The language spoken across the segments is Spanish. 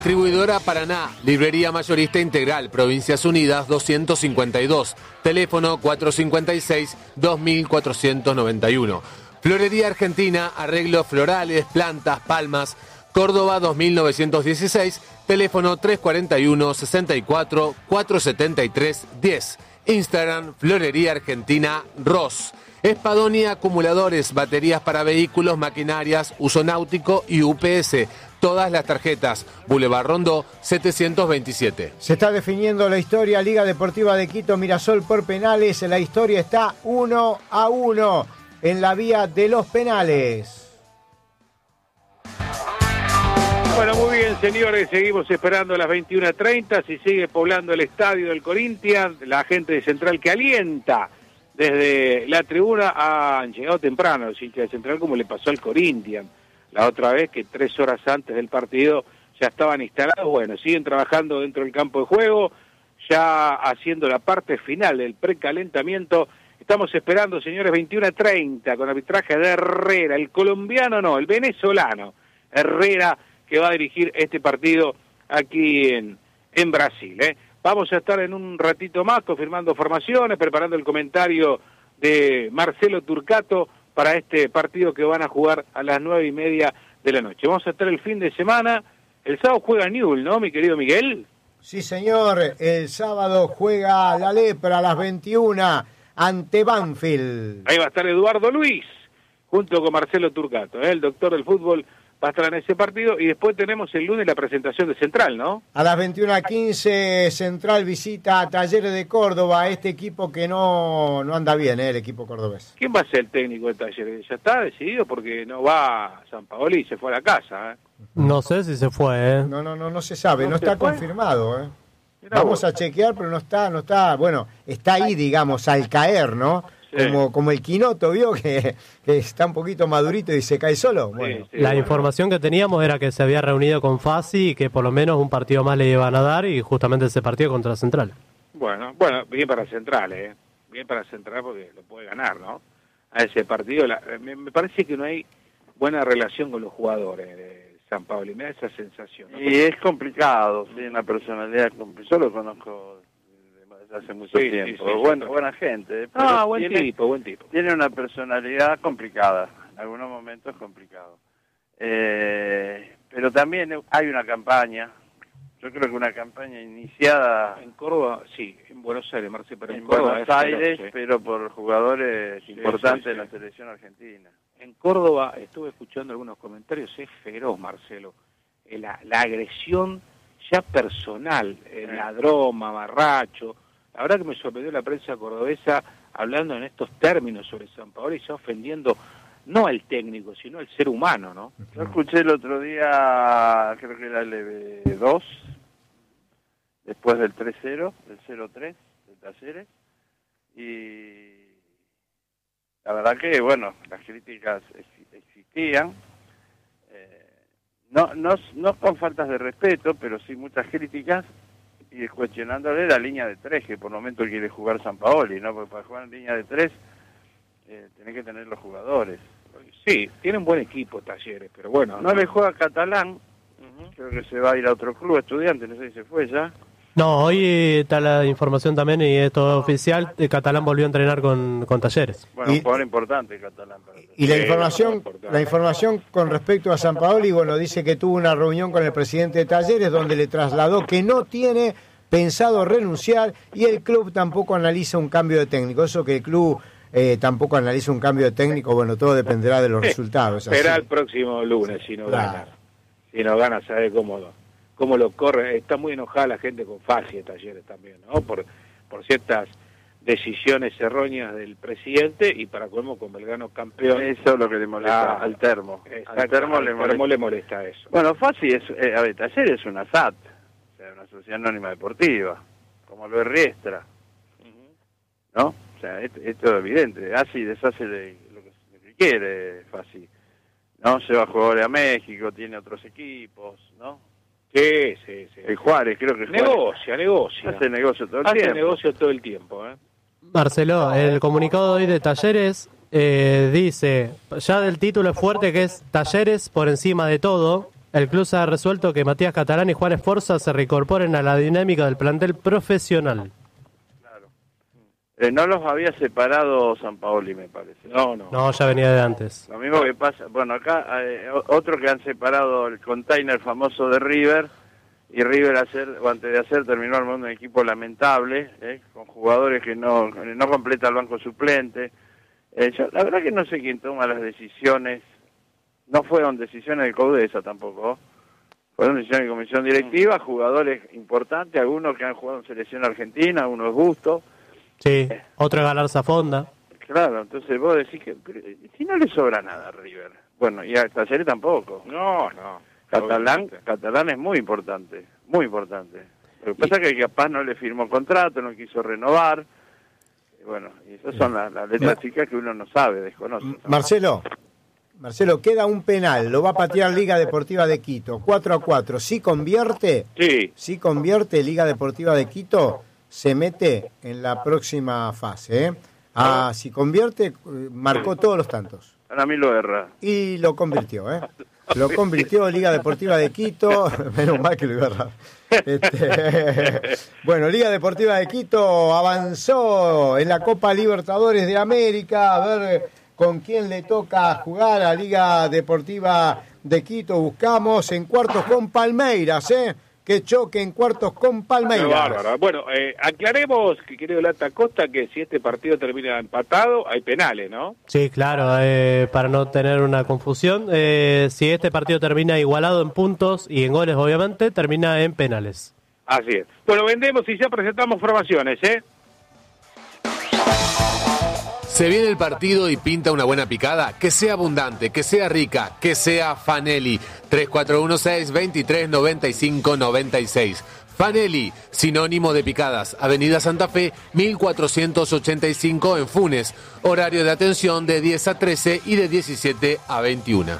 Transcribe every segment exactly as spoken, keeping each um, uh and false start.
Distribuidora Paraná, librería mayorista integral, Provincias Unidas doscientos cincuenta y dos, teléfono cuatrocientos cincuenta y seis, dos mil cuatrocientos noventa y uno. Florería Argentina, arreglos florales, plantas, palmas, Córdoba dos mil novecientos dieciséis, teléfono trescientos cuarenta y uno, sesenta y cuatro, cuatrocientos setenta y tres, diez. Instagram, Florería Argentina, Ross. Espadonia, acumuladores, baterías para vehículos, maquinarias, uso náutico y U P S. Todas las tarjetas. Boulevard Rondó setecientos veintisiete. Se está definiendo la historia. Liga Deportiva de Quito, Mirasol por penales. La historia está uno a uno en la vía de los penales. Bueno, muy bien, señores. Seguimos esperando a las veintiuna treinta. Si sigue poblando el estadio del Corinthians, la gente de Central que alienta desde la tribuna han llegado temprano los hinchas de Central, como le pasó al Corinthians la otra vez, que tres horas antes del partido ya estaban instalados. Bueno, siguen trabajando dentro del campo de juego, ya haciendo la parte final del precalentamiento. Estamos esperando, señores, veintiuna treinta, con arbitraje de Herrera, el colombiano no, el venezolano Herrera, que va a dirigir este partido aquí en, en Brasil, ¿eh? Vamos a estar en un ratito más confirmando formaciones, preparando el comentario de Marcelo Turcato para este partido que van a jugar a las nueve y media de la noche. Vamos a estar el fin de semana. El sábado juega Newell's, ¿no, mi querido Miguel? Sí, señor. El sábado juega la Lepra a las veintiuna ante Banfield. Ahí va a estar Eduardo Luis, junto con Marcelo Turcato, ¿eh? El doctor del fútbol va a estar en ese partido. Y después tenemos el lunes la presentación de Central, ¿no? A las veintiuna quince, Central visita a Talleres de Córdoba, este equipo que no, no anda bien, ¿eh? El equipo cordobés. ¿Quién va a ser el técnico de Talleres? Ya está decidido, porque no va Sampaoli y se fue a la casa, ¿eh? No sé si se fue, ¿eh? No, no, no, no se sabe, no, ¿No está fue? confirmado, ¿eh? Mirá Vamos vos. a chequear, pero no está, no está, bueno, está ahí, digamos, al caer, ¿no? Sí. Como, como el quinoto, ¿vio? Que, que está un poquito madurito y se cae solo. Bueno, Sí, sí, La bueno. información que teníamos era que se había reunido con Fassi y que por lo menos un partido más le iban a dar, y justamente ese partido contra Central. Bueno, bueno, bien para Central, ¿eh? Bien para Central porque lo puede ganar, ¿no? A ese partido. La, me, me parece que no hay buena relación con los jugadores de San Pablo, y me da esa sensación, ¿no? Y es complicado, tiene una personalidad complicada. Yo lo conozco desde hace mucho Sí, tiempo. sí, sí, Buena, sí. buena gente. Ah, pero buen tiene, tipo, buen tipo. Tiene una personalidad complicada, en algunos momentos complicado. Eh, pero también hay una campaña, yo creo que una campaña iniciada En Córdoba, sí, en Buenos Aires, Marce, pero en, en Córdoba Buenos es Aires, feroz, ¿eh? pero por jugadores Sí, importantes sí, sí. de la selección argentina. En Córdoba estuve escuchando algunos comentarios, es feroz, Marcelo. Eh, La, la agresión ya personal, el ladrón, mamarracho. La verdad que me sorprendió la prensa cordobesa hablando en estos términos sobre San Paolo y ya ofendiendo no al técnico, sino al ser humano, ¿no? Yo escuché el otro día, creo que era el L B dos, después del tres cero, del cero tres, de Talleres, y la verdad que, bueno, las críticas ex- existían, eh, no, no, no con faltas de respeto, pero sí muchas críticas, y cuestionándole la línea de tres, que por el momento quiere jugar Sampaoli, ¿no? Porque para jugar en línea de tres, eh, tenés que tener los jugadores. Sí, tienen buen equipo Talleres, pero bueno. No le juega Catalán, creo que se va a ir a otro club, Estudiantes, no sé si se fue ya. No, hoy está la información también, y es todo oficial, el Catalán volvió a entrenar con, con Talleres. Bueno, Y- un jugador importante Catalán. Para y la Sí, información, importante. la información con respecto a San Paoli, bueno, dice que tuvo una reunión con el presidente de Talleres donde le trasladó que no tiene pensado renunciar y el club tampoco analiza un cambio de técnico. Eso que el club eh, tampoco analiza un cambio de técnico, bueno, todo dependerá de los resultados. así. Será el próximo lunes si no Claro. gana. Si no gana, sabe cómo, cómo lo corre. Está muy enojada la gente con Fassi de Talleres también, ¿no? Por, por ciertas decisiones erróneas del presidente y para colmo con Belgrano campeón. Eso es lo que le molesta Claro. al termo. Exacto, Al termo al le termo molesta. le molesta eso. Bueno, Fassi es, eh, a ver, Talleres es una S A T, o sea, una sociedad anónima deportiva, como lo es Riestra, ¿no? O sea, esto, esto es evidente, hace y deshace de lo que, lo que quiere Fassi, ¿no? Lleva jugadores a México, tiene otros equipos, ¿no? Sí, sí, sí. El Juárez, creo que Juárez Negocia, negocia. hace negocio todo el Hace tiempo. negocio todo el tiempo, ¿eh? Marcelo, el comunicado de hoy de Talleres eh, dice, ya del título es fuerte, que es Talleres por encima de todo, El club se ha resuelto que Matías Catalán y Juan Esforza se reincorporen a la dinámica del plantel profesional. Claro. Eh, no los había separado Sampaoli, me parece. No, no. No, ya venía de antes. Lo mismo que pasa, bueno, acá eh, otro que han separado el container famoso de River, y River ayer, o antes de ayer terminó armando un equipo lamentable, eh, con jugadores que no, no completa el banco suplente. Eh, yo, la verdad que no sé quién toma las decisiones, no fueron decisiones de Caudesa tampoco, fueron decisiones de comisión directiva, jugadores importantes, algunos que han jugado en selección argentina, algunos Gusto. Sí, otro es Galarza Fonda. Claro, entonces vos decís que, pero, si no le sobra nada a River, bueno, y a Talleres tampoco. No, no. Catalán, Catalán es muy importante, muy importante. Lo que pasa es que capaz no le firmó contrato, no quiso renovar. Y bueno, y esas son las, las letras Ma- chicas que uno no sabe, desconoce. ¿no? Marcelo, Marcelo, queda un penal, lo va a patear Liga Deportiva de Quito, cuatro a cuatro. Si convierte, Sí. si convierte Liga Deportiva de Quito, se mete en la próxima fase. ¿eh? Ah, si convierte, eh, marcó todos los tantos. Para mí lo erra. Y lo convirtió, ¿eh? Lo convirtió Liga Deportiva de Quito, menos mal que lo iba a errar. Este, bueno, Liga Deportiva de Quito avanzó en la Copa Libertadores de América, a ver con quién le toca jugar a Liga Deportiva de Quito. Buscamos en cuartos con Palmeiras, ¿eh? Que choque en cuartos con Qué Palmeiras. bárbaro. Bueno, eh, aclaremos, que querido Lata Costa, que si este partido termina empatado, hay penales, ¿no? Sí, claro, eh, para no tener una confusión, eh, si este partido termina igualado en puntos y en goles, obviamente, termina en penales. Así es. Bueno, vendemos y ya presentamos formaciones, ¿eh? Se viene el partido y pinta una buena picada, que sea abundante, que sea rica, que sea Fanelli. tres cuatro uno seis, veintitrés, noventa y cinco, noventa y seis. Fanelli, sinónimo de picadas, Avenida Santa Fe, mil cuatrocientos ochenta y cinco en Funes. Horario de atención de diez a trece y de diecisiete a veintiuno.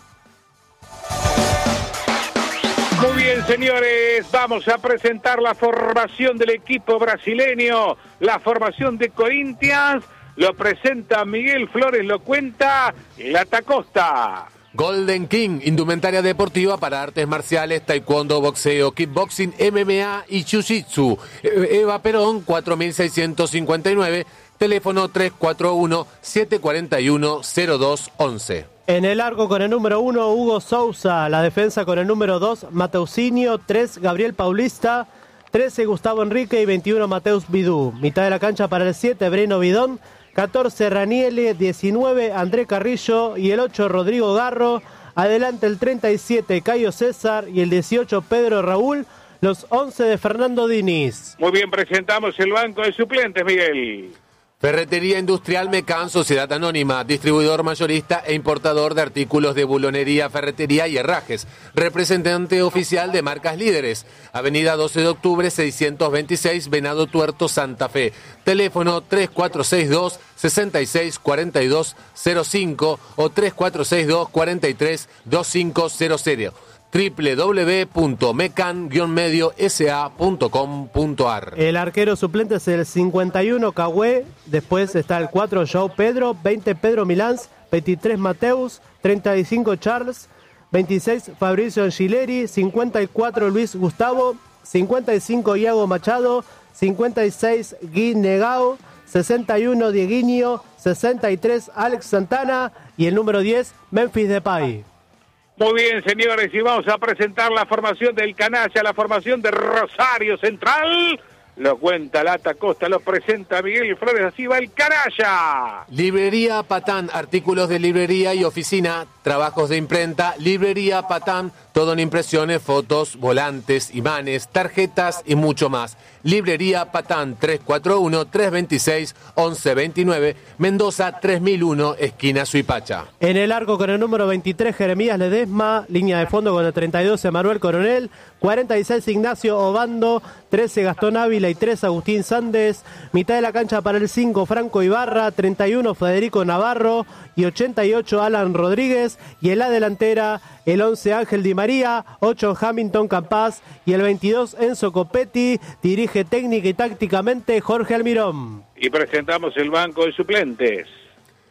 Muy bien, señores, vamos a presentar la formación del equipo brasileño, la formación de Corinthians. Lo presenta Miguel Flores, lo cuenta Lata Costa. Golden King, indumentaria deportiva para artes marciales, taekwondo, boxeo, kickboxing, M M A y jiu-jitsu. Eva Perón, cuatro mil seiscientos cincuenta y nueve, teléfono tres cuatro uno, siete cuatro uno, cero dos once. En el arco con el número uno, Hugo Sousa. La defensa con el número dos, Mateusinho. tres, Gabriel Paulista. trece, Gustavo Enrique y veintiuno, Mateus Vidú. Mitad de la cancha para el siete, Breno Bidón. catorce, Raniele. diecinueve, André Carrillo. Y el ocho, Rodrigo Garro. Adelante el treinta y siete, Cayo César. Y el dieciocho, Pedro Raúl. Los once de Fernando Diniz. Muy bien, presentamos el banco de suplentes, Miguel. Ferretería Industrial Mecan, Sociedad Anónima, distribuidor mayorista e importador de artículos de bulonería, ferretería y herrajes. Representante oficial de marcas líderes. Avenida doce de octubre, seiscientos veintiséis, Venado Tuerto, Santa Fe. Teléfono tres cuatro seis dos, seis seis cuatro dos cero cinco o tres cuatro seis dos, cuatro tres, dos cinco cero cero. doble u doble u doble u punto mecan guion medio s a punto com punto a r. El arquero suplente es el cincuenta y uno, Cagüe. Después está el cuatro, João Pedro. veinte, Pedro Milans. veintitrés, Mateus. treinta y cinco, Charles. veintiséis, Fabricio Angileri. cincuenta y cuatro, Luis Gustavo. cincuenta y cinco, Iago Machado. cincuenta y seis, Gui Negao. sesenta y uno, Dieguinho. sesenta y tres, Alex Santana. Y el número diez, Memphis Depay. Muy bien, señores, y vamos a presentar la formación del Canalla, la formación de Rosario Central. Lo cuenta Lata Costa, lo presenta Miguel Flores, así va el Canalla. Librería Patán, artículos de librería y oficina, trabajos de imprenta. Librería Patán, todo en impresiones, fotos, volantes, imanes, tarjetas y mucho más. Librería Patán, tres cuatro uno, tres dos seis, once veintinueve, Mendoza tres mil uno, esquina Suipacha. En el arco con el número veintitrés, Jeremías Ledesma. Línea de fondo con el treinta y dos, Emanuel Coronel. cuarenta y seis, Ignacio Obando. trece, Gastón Ávila y tres, Agustín Sández. Mitad de la cancha para el cinco, Franco Ibarra. treinta y uno, Federico Navarro. Y ochenta y ocho, Alan Rodríguez. Y en la delantera, el once, Ángel Di María. ocho, Hamilton Campaz. Y el veintidós, Enzo Copetti. Dirige técnica y tácticamente Jorge Almirón. Y presentamos el banco de suplentes.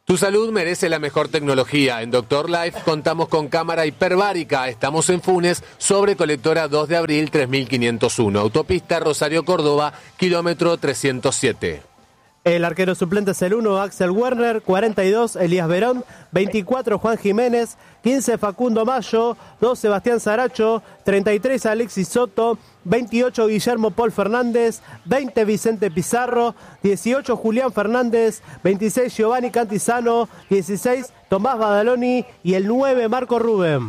Tu salud merece la mejor tecnología. En Doctor Life contamos con cámara hiperbárica. Estamos en Funes, sobre Colectora dos de abril tres mil quinientos uno. Autopista Rosario Córdoba, kilómetro trescientos siete. El arquero suplente es el uno, Axel Werner, cuarenta y dos, Elías Verón, veinticuatro, Juan Jiménez, quince, Facundo Mayo, dos, Sebastián Saracho, treinta y tres, Alexis Soto, veintiocho, Guillermo Paul Fernández, veinte, Vicente Pizarro, dieciocho, Julián Fernández, veintiséis, Giovanni Cantizano, dieciséis, Tomás Badaloni y el nueve, Marco Rubén.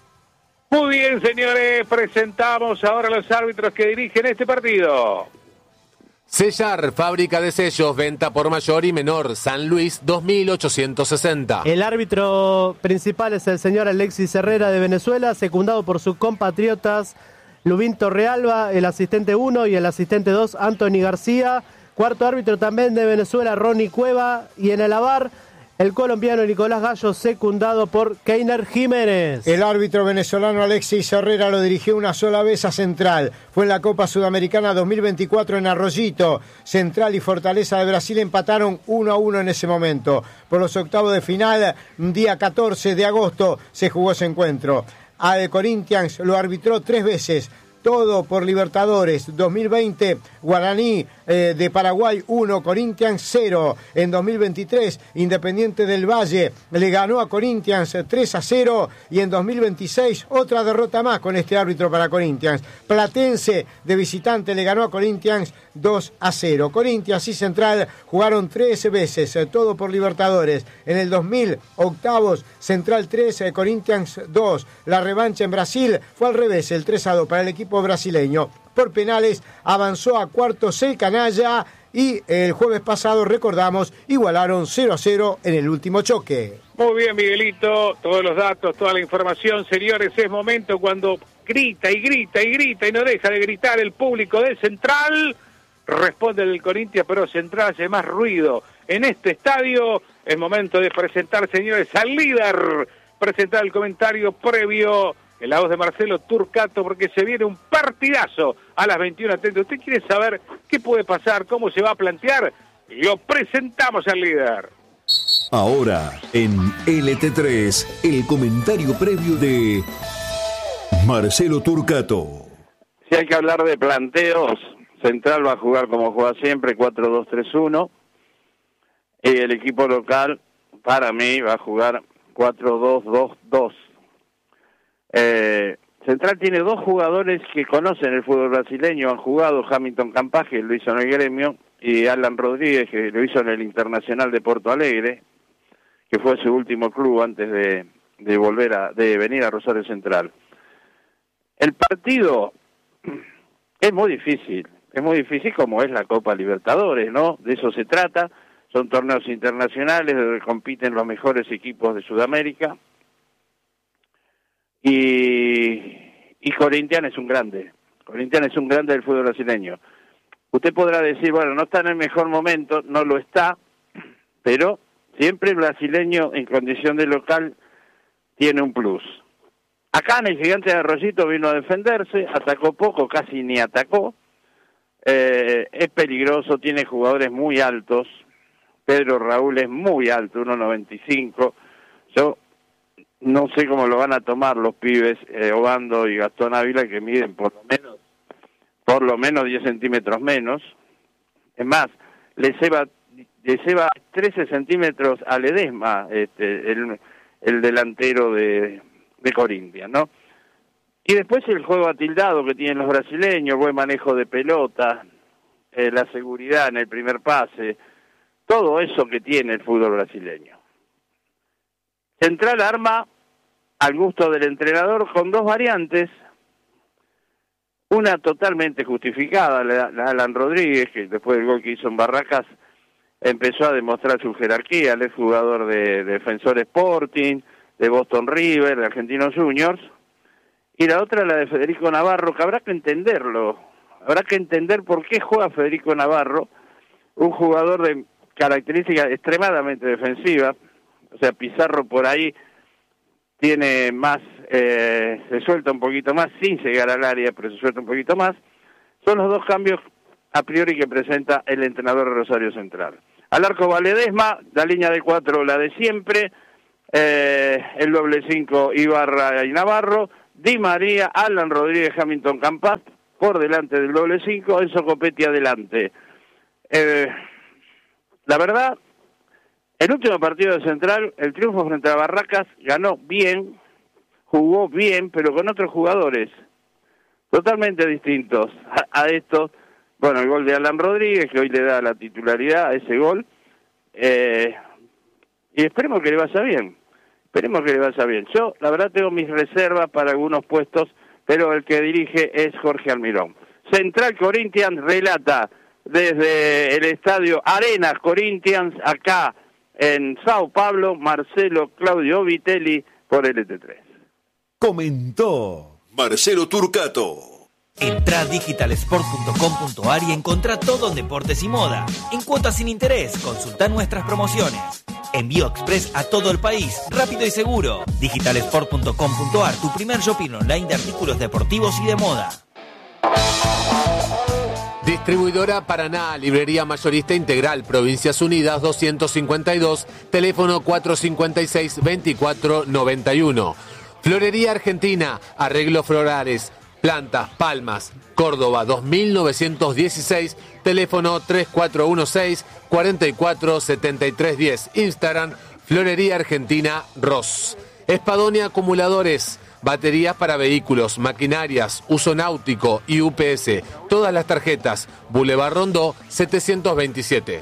Muy bien, señores, presentamos ahora a los árbitros que dirigen este partido. Sellar, fábrica de sellos, venta por mayor y menor, San Luis dos mil ochocientos sesenta. El árbitro principal es el señor Alexis Herrera de Venezuela, secundado por sus compatriotas Lubín Torrealba, el asistente uno, y el asistente dos, Anthony García. Cuarto árbitro también de Venezuela, Ronnie Cueva, y en el A V A R, el colombiano Nicolás Gallo, secundado por Keiner Jiménez. El árbitro venezolano Alexis Herrera lo dirigió una sola vez a Central. Fue en la Copa Sudamericana dos mil veinticuatro en Arroyito. Central y Fortaleza de Brasil empataron uno a uno en ese momento. Por los octavos de final, día catorce de agosto, se jugó ese encuentro. Al Corinthians lo arbitró tres veces. Todo por Libertadores. dos mil veinte, Guaraní eh, de Paraguay uno, Corinthians cero. En dos mil veintitrés, Independiente del Valle le ganó a Corinthians tres a cero. Y en dos mil veintiséis, otra derrota más con este árbitro para Corinthians. Platense de visitante le ganó a Corinthians dos a cero. Corinthians y Central jugaron tres veces, eh, todo por Libertadores. En el dos mil, octavos, Central tres, eh, Corinthians dos. La revancha en Brasil fue al revés, el tres a dos para el equipo brasileño. Por penales avanzó a cuartos el canalla y el jueves pasado, recordamos, igualaron cero a cero en el último choque. Muy bien, Miguelito, todos los datos, toda la información. Señores, es momento cuando grita y grita y grita y no deja de gritar el público de Central. Responde el Corinthians, pero Central hace más ruido en este estadio. Es momento de presentar, señores, al líder, presentar el comentario previo en la voz de Marcelo Turcato, porque se viene un partidazo a las veintiuna treinta. ¿Usted quiere saber qué puede pasar, cómo se va a plantear? Lo presentamos al líder. Ahora, en L T tres, el comentario previo de Marcelo Turcato. Si hay que hablar de planteos, Central va a jugar como juega siempre, cuatro dos tres uno. Y el equipo local, para mí, va a jugar cuatro dos dos dos. Eh, Central tiene dos jugadores que conocen el fútbol brasileño, han jugado: Hamilton Campaje, lo hizo en el Gremio, y Alan Rodríguez, que lo hizo en el Internacional de Porto Alegre, que fue su último club antes de, de volver a, de venir a Rosario Central. El partido es muy difícil, es muy difícil como es la Copa Libertadores, ¿no? De eso se trata, son torneos internacionales donde compiten los mejores equipos de Sudamérica. Y, y Corinthians es un grande, Corinthians es un grande del fútbol brasileño. Usted podrá decir, bueno, no está en el mejor momento, no lo está, pero siempre el brasileño en condición de local tiene un plus. Acá en el Gigante de Arroyito vino a defenderse, atacó poco, casi ni atacó, eh, es peligroso, tiene jugadores muy altos, Pedro Raúl es muy alto, uno noventa y cinco, yo no sé cómo lo van a tomar los pibes, eh, Obando y Gastón Ávila, que miden por lo menos por lo menos diez centímetros menos. Es más, le lleva, le lleva trece centímetros a Ledesma, este, el, el delantero de, de Corinthians, ¿no? Y después el juego atildado que tienen los brasileños, buen manejo de pelota, eh, la seguridad en el primer pase, todo eso que tiene el fútbol brasileño. Central arma al gusto del entrenador con dos variantes, una totalmente justificada, la, la Alan Rodríguez, que después del gol que hizo en Barracas empezó a demostrar su jerarquía, él es jugador de, de Defensor Sporting, de Boston River, de Argentinos Juniors, y la otra la de Federico Navarro, que habrá que entenderlo, habrá que entender por qué juega Federico Navarro, un jugador de características extremadamente defensivas. O sea, Pizarro por ahí tiene más, eh, se suelta un poquito más, sin llegar al área, pero se suelta un poquito más. Son los dos cambios a priori que presenta el entrenador de Rosario Central. Al arco va Ledesma, la línea de cuatro la de siempre, eh, el doble cinco Ibarra y Navarro, Di María, Alan Rodríguez, Hamilton Campas, por delante del doble cinco, Enzo Copetti adelante. Eh, la verdad, el último partido de Central, el triunfo frente a Barracas, ganó bien, jugó bien, pero con otros jugadores totalmente distintos a, a estos. Bueno, el gol de Alan Rodríguez, que hoy le da la titularidad a ese gol, eh, y esperemos que le vaya bien, esperemos que le vaya bien. Yo, la verdad, tengo mis reservas para algunos puestos, pero el que dirige es Jorge Almirón. Central Corinthians relata desde el estadio Arenas Corinthians, acá en Sao Paulo, Marcelo Claudio Vitelli por L T tres. Comentó Marcelo Turcato. Entrá a digital sport punto com punto a r y encontrá todo en deportes y moda. En cuotas sin interés, consultá nuestras promociones. Envío express a todo el país, rápido y seguro. digital sport punto com punto a r, tu primer shopping online de artículos deportivos y de moda. Distribuidora Paraná, librería mayorista integral, Provincias Unidas doscientos cincuenta y dos, teléfono cuatrocientos cincuenta y seis, veinticuatro noventa y uno. Florería Argentina, arreglos florales, plantas, palmas, Córdoba dos mil novecientos dieciséis, teléfono tres cuatro uno seis, cuatro cuatro siete tres uno cero, Instagram, Florería Argentina Ross. Espadonia Acumuladores, baterías para vehículos, maquinarias, uso náutico y U P S, todas las tarjetas, Boulevard Rondó setecientos veintisiete.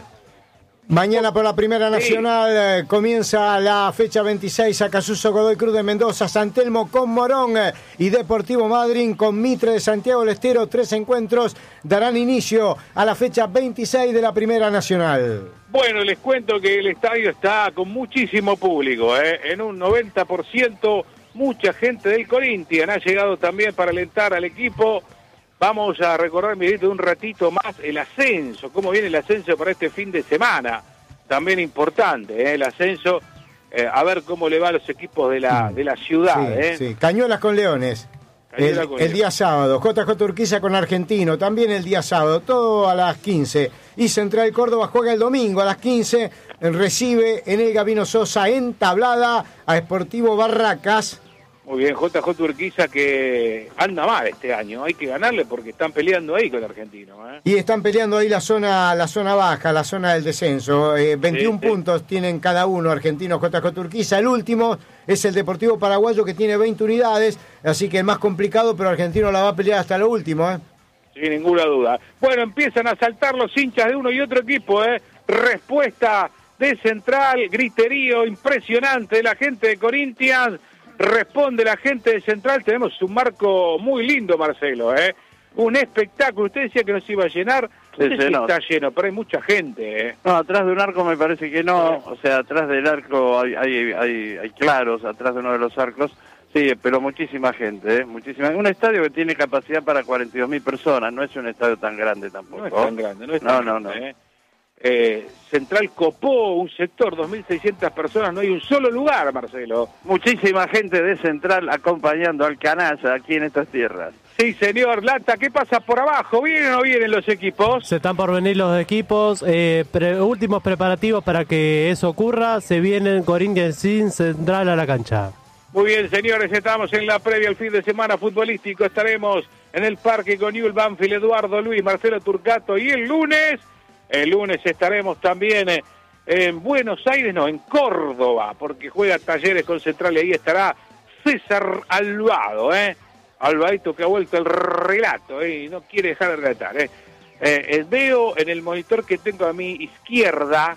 Mañana por la Primera Nacional eh, comienza la fecha veintiséis, Acasuso Godoy Cruz de Mendoza, San Telmo con Morón eh, y Deportivo Madryn con Mitre de Santiago del Estero. Tres encuentros darán inicio a la fecha veintiséis de la Primera Nacional. Bueno, les cuento que el estadio está con muchísimo público, ¿eh? En un noventa por ciento, mucha gente del Corinthians ha llegado también para alentar al equipo. Vamos a recordar, Miguelito, un ratito más el ascenso, cómo viene el ascenso para este fin de semana. También importante, ¿eh? El ascenso, eh, a ver cómo le va a los equipos de la, de la ciudad. Sí, ¿eh? sí. Cañuelas con Leones. Cañuelas El, con el Leones. día sábado, J J Urquiza con Argentino, también el día sábado, todo a las quince. Y Central Córdoba juega el domingo a las quince, recibe en el Gabino Sosa entablada a Sportivo Barracas. Muy bien, J J Urquiza, que anda mal este año, hay que ganarle porque están peleando ahí con el Argentino. ¿eh? Y están peleando ahí la zona la zona baja, la zona del descenso. Eh, veintiún Sí, sí. puntos tienen cada uno, Argentino, J J Urquiza. El último es el Deportivo Paraguayo, que tiene veinte unidades, así que el más complicado, pero Argentino la va a pelear hasta lo último. ¿eh? Sin ninguna duda. Bueno, empiezan a saltar los hinchas de uno y otro equipo, ¿eh? Respuesta de Central, griterío impresionante de la gente de Corinthians. Responde la gente de Central. Tenemos un marco muy lindo, Marcelo, ¿eh? Un espectáculo. Usted decía que no se iba a llenar. No Se sé si llenó. está lleno, pero hay mucha gente, ¿eh? No, atrás de un arco me parece que no, o sea, atrás del arco hay, hay, hay, hay claros, atrás de uno de los arcos, sí, pero muchísima gente, ¿eh? Muchísima. Un estadio que tiene capacidad para cuarenta y dos mil personas, no es un estadio tan grande tampoco. No es tan grande, no es No, tan no, grande, no. ¿eh? Eh, Central copó un sector, dos mil seiscientas personas, no hay un solo lugar, Marcelo. Muchísima gente de Central acompañando al canalla aquí en estas tierras. Sí, señor Lata, ¿qué pasa por abajo? ¿Vienen o no vienen los equipos? Se están por venir los equipos, eh, pre- últimos preparativos para que eso ocurra, se vienen Corinthians sin Central a la cancha. Muy bien, señores, estamos en la previa al fin de semana futbolístico. Estaremos en el parque con Newell Banfield, Eduardo Luis, Marcelo Turcato. Y el lunes, el lunes estaremos también eh, en Buenos Aires, no, en Córdoba, porque juega Talleres con Central y ahí estará César Alvado, ¿eh? Alvadito que ha vuelto el relato, ¿eh? Y no quiere dejar de relatar, ¿eh? Eh, eh, veo en el monitor que tengo a mi izquierda,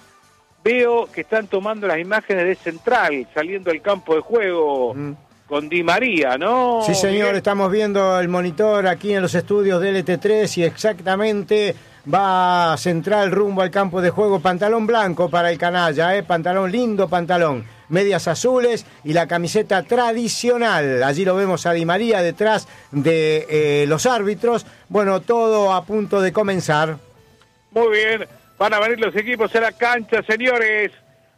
veo que están tomando las imágenes de Central, saliendo al campo de juego Mm. con Di María, ¿no? Sí, señor, Miguel? estamos viendo el monitor aquí en los estudios de L T tres y exactamente va Central rumbo al campo de juego. Pantalón blanco para el canalla, ¿eh? Pantalón lindo, pantalón. Medias azules y la camiseta tradicional. Allí lo vemos a Di María detrás de eh, los árbitros. Bueno, todo a punto de comenzar. Muy bien, van a venir los equipos a la cancha, señores.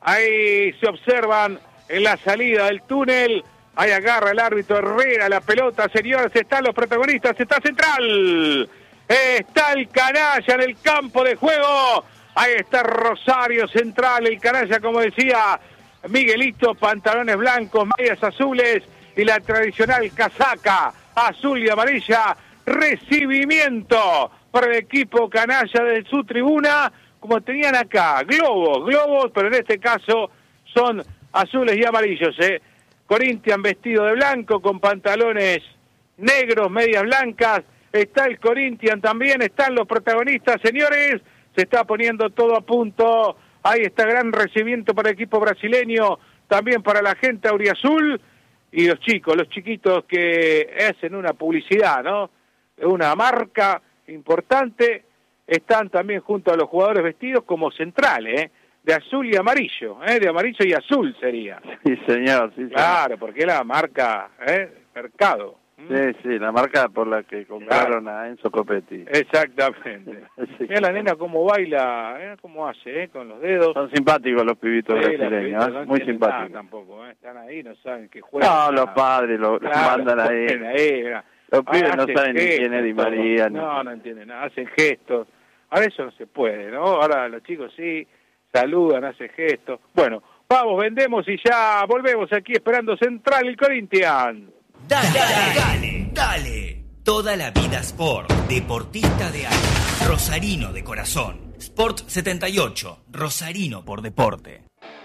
Ahí se observan en la salida del túnel. Ahí agarra el árbitro Herrera la pelota, señores. Están los protagonistas, está Central. Está el canalla en el campo de juego. Ahí está Rosario Central, el canalla, como decía Miguelito, pantalones blancos, medias azules y la tradicional casaca azul y amarilla. Recibimiento para el equipo canalla de su tribuna, como tenían acá, globos, globos, pero en este caso son azules y amarillos, ¿eh? Corinthians vestido de blanco, con pantalones negros, medias blancas. Está el Corinthians también, están los protagonistas, señores. Se está poniendo todo a punto. Ahí está, gran recibimiento para el equipo brasileño, también para la gente auriazul. Y los chicos, los chiquitos que hacen una publicidad, ¿no? Una marca importante, están también junto a los jugadores vestidos como centrales, ¿eh? De azul y amarillo, ¿eh? De amarillo y azul sería. Sí, señor, sí, claro, señor. Porque es la marca, ¿eh? Mercado. Sí, sí, la marca por la que compraron claro. a Enzo Copetti. Exactamente. Sí. Mira la nena cómo baila, ¿eh? Cómo hace, ¿eh? Con los dedos. Son simpáticos los pibitos sí, brasileños, ¿eh? No muy simpáticos. Tampoco, ¿eh? Están ahí, no saben qué juegan. No, los padres lo, claro, los mandan ahí. ahí los pibes no saben gestos, ni quién es Di María. No, no, no entienden nada, hacen gestos. Ahora eso no se puede, ¿no? Ahora los chicos sí, saludan, hacen gestos. Bueno, vamos, vendemos y ya volvemos aquí esperando Central y Corinthians. Dale, dale, dale, dale. Toda la vida Sport. Deportista de alma. Rosarino de corazón. Sport setenta y ocho. Rosarino por deporte.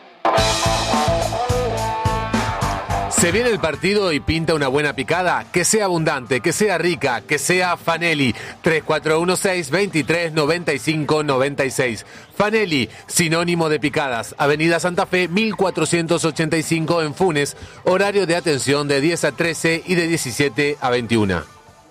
¿Se viene el partido y pinta una buena picada? Que sea abundante, que sea rica, que sea Fanelli. tres cuatro uno seis, veintitrés, noventa y cinco, noventa y seis. Fanelli, sinónimo de picadas. Avenida Santa Fe, mil cuatrocientos ochenta y cinco en Funes. Horario de atención de diez a trece y de diecisiete a veintiuno.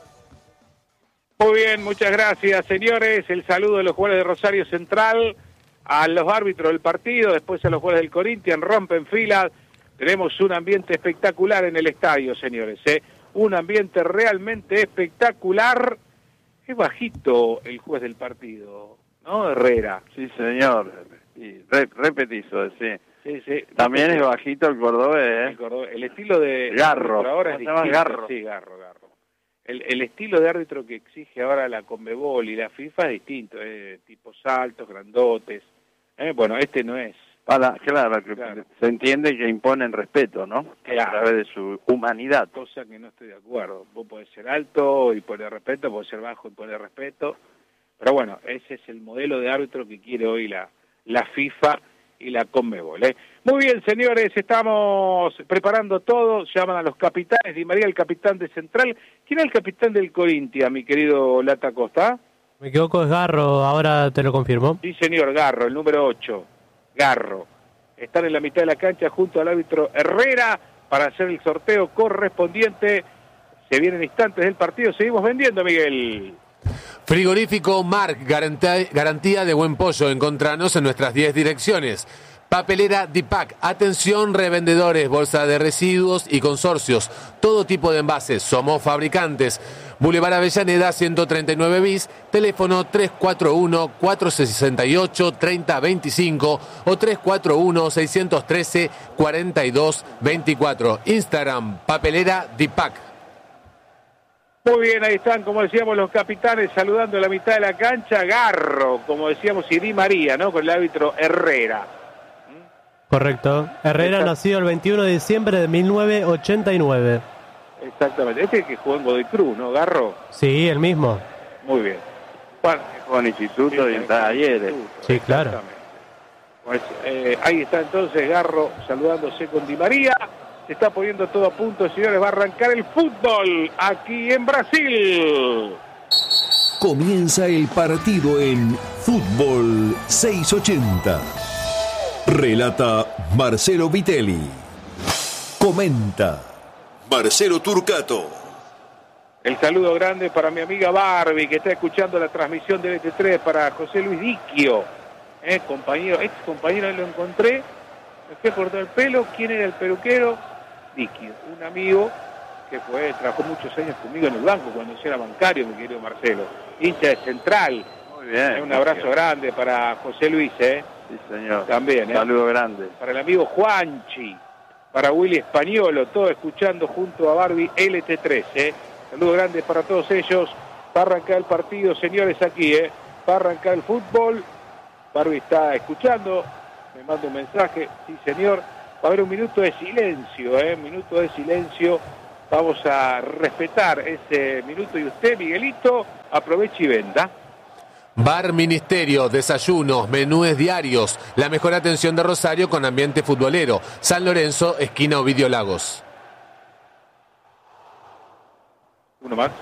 Muy bien, muchas gracias, señores. El saludo de los jugadores de Rosario Central a los árbitros del partido, después a los jugadores del Corinthians, rompen filas. Tenemos un ambiente espectacular en el estadio, señores, ¿eh? Un ambiente realmente espectacular. Es bajito el juez del partido, ¿no? Herrera. Sí, señor. Y re, repetizo, sí. Sí, sí. También es bajito el cordobés, ¿eh? El, cordobés. El estilo de... Garro. Ahora es distinto. Garro. Sí, Garro, Garro. El, el estilo de árbitro que exige ahora la Conmebol y la FIFA es distinto, ¿eh? Tipos altos, grandotes. ¿Eh? Bueno, este no es. Para, claro, que claro, se entiende que imponen respeto, ¿no? Claro. A través de su humanidad. Cosa que no estoy de acuerdo. Vos podés ser alto y poner respeto, podés ser bajo y poner respeto. Pero bueno, ese es el modelo de árbitro que quiere hoy la, la FIFA y la Conmebol, ¿eh? Muy bien, señores, estamos preparando todo. Llaman a los capitanes. Di María, el capitán de Central. ¿Quién es el capitán del Corinthians, mi querido Lata Costa? Me equivoco, es Garro, ahora te lo confirmo. Sí, señor, Garro, el número ocho. Garro. Están en la mitad de la cancha junto al árbitro Herrera para hacer el sorteo correspondiente. Se vienen instantes del partido. Seguimos vendiendo, Miguel. Frigorífico Marc, garantía, garantía de buen pollo. Encontranos en nuestras diez direcciones. Papelera Dipac, atención revendedores, bolsa de residuos y consorcios, todo tipo de envases, somos fabricantes. Boulevard Avellaneda ciento treinta y nueve bis, teléfono tres cuatro uno, cuatro seis ocho, tres cero dos cinco o tres cuatro uno, seis uno tres, cuatro dos dos cuatro. Instagram, Papelera Dipac. Muy bien, ahí están, como decíamos, los capitanes saludando a la mitad de la cancha. Garro, como decíamos, y Di María, ¿no? Con el árbitro Herrera. Correcto. Herrera Exact... nacido el veintiuno de diciembre de mil novecientos ochenta y nueve. Exactamente. Este es el que jugó en Godoy Cruz, ¿no, Garro? Sí, el mismo. Muy bien. Bueno, jugó en instituto sí, y en talleres. Sí, claro. Pues, eh, ahí está entonces Garro saludándose con Di María. Se está poniendo todo a punto, señores. Va a arrancar el fútbol aquí en Brasil. Comienza el partido en Fútbol seiscientos ochenta. Relata Marcelo Vitelli. Comenta Marcelo Turcato. El saludo grande para mi amiga Barbie, que está escuchando la transmisión de B T tres, para José Luis Diquio, eh, compañero, ex compañero, lo encontré, me fui a cortar el pelo. ¿Quién era el peluquero? Diquio, un amigo que fue, trabajó muchos años conmigo en el banco cuando yo era bancario, mi querido Marcelo, hincha de Central. Muy bien. Eh, un abrazo bien. grande para José Luis, ¿eh? Sí, señor. También, ¿eh? Saludo grande. Para el amigo Juanchi, para Willy Españolo, todo escuchando junto a Barbie L T tres, ¿eh? Saludo grande para todos ellos. Va a arrancar el partido, señores, aquí, ¿eh? Va a arrancar el fútbol. Barbie está escuchando, me manda un mensaje, sí señor, va a haber un minuto de silencio, ¿eh? Un minuto de silencio, vamos a respetar ese minuto y usted, Miguelito, aproveche y venda. Bar Ministerio, desayunos, menúes diarios, la mejor atención de Rosario con ambiente futbolero. San Lorenzo, esquina Ovidio Lagos. Uno más.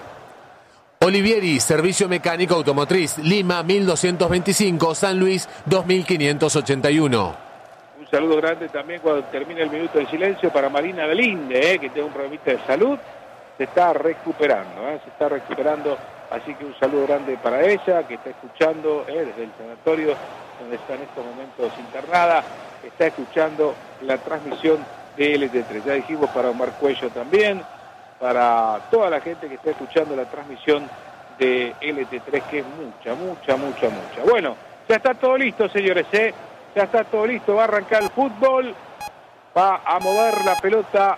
Olivieri, servicio mecánico automotriz, Lima mil doscientos veinticinco, San Luis dos mil quinientos ochenta y uno. Un saludo grande también cuando termine el minuto de silencio para Marina Delinde, eh, que tiene un problemita de salud, se está recuperando, eh, se está recuperando. Así que un saludo grande para ella, que está escuchando eh, desde el sanatorio, donde está en estos momentos internada, está escuchando la transmisión de L T tres. Ya dijimos para Omar Cuello también, para toda la gente que está escuchando la transmisión de L T tres, que es mucha, mucha, mucha, mucha. Bueno, ya está todo listo, señores, ¿eh? Ya está todo listo, va a arrancar el fútbol, va a mover la pelota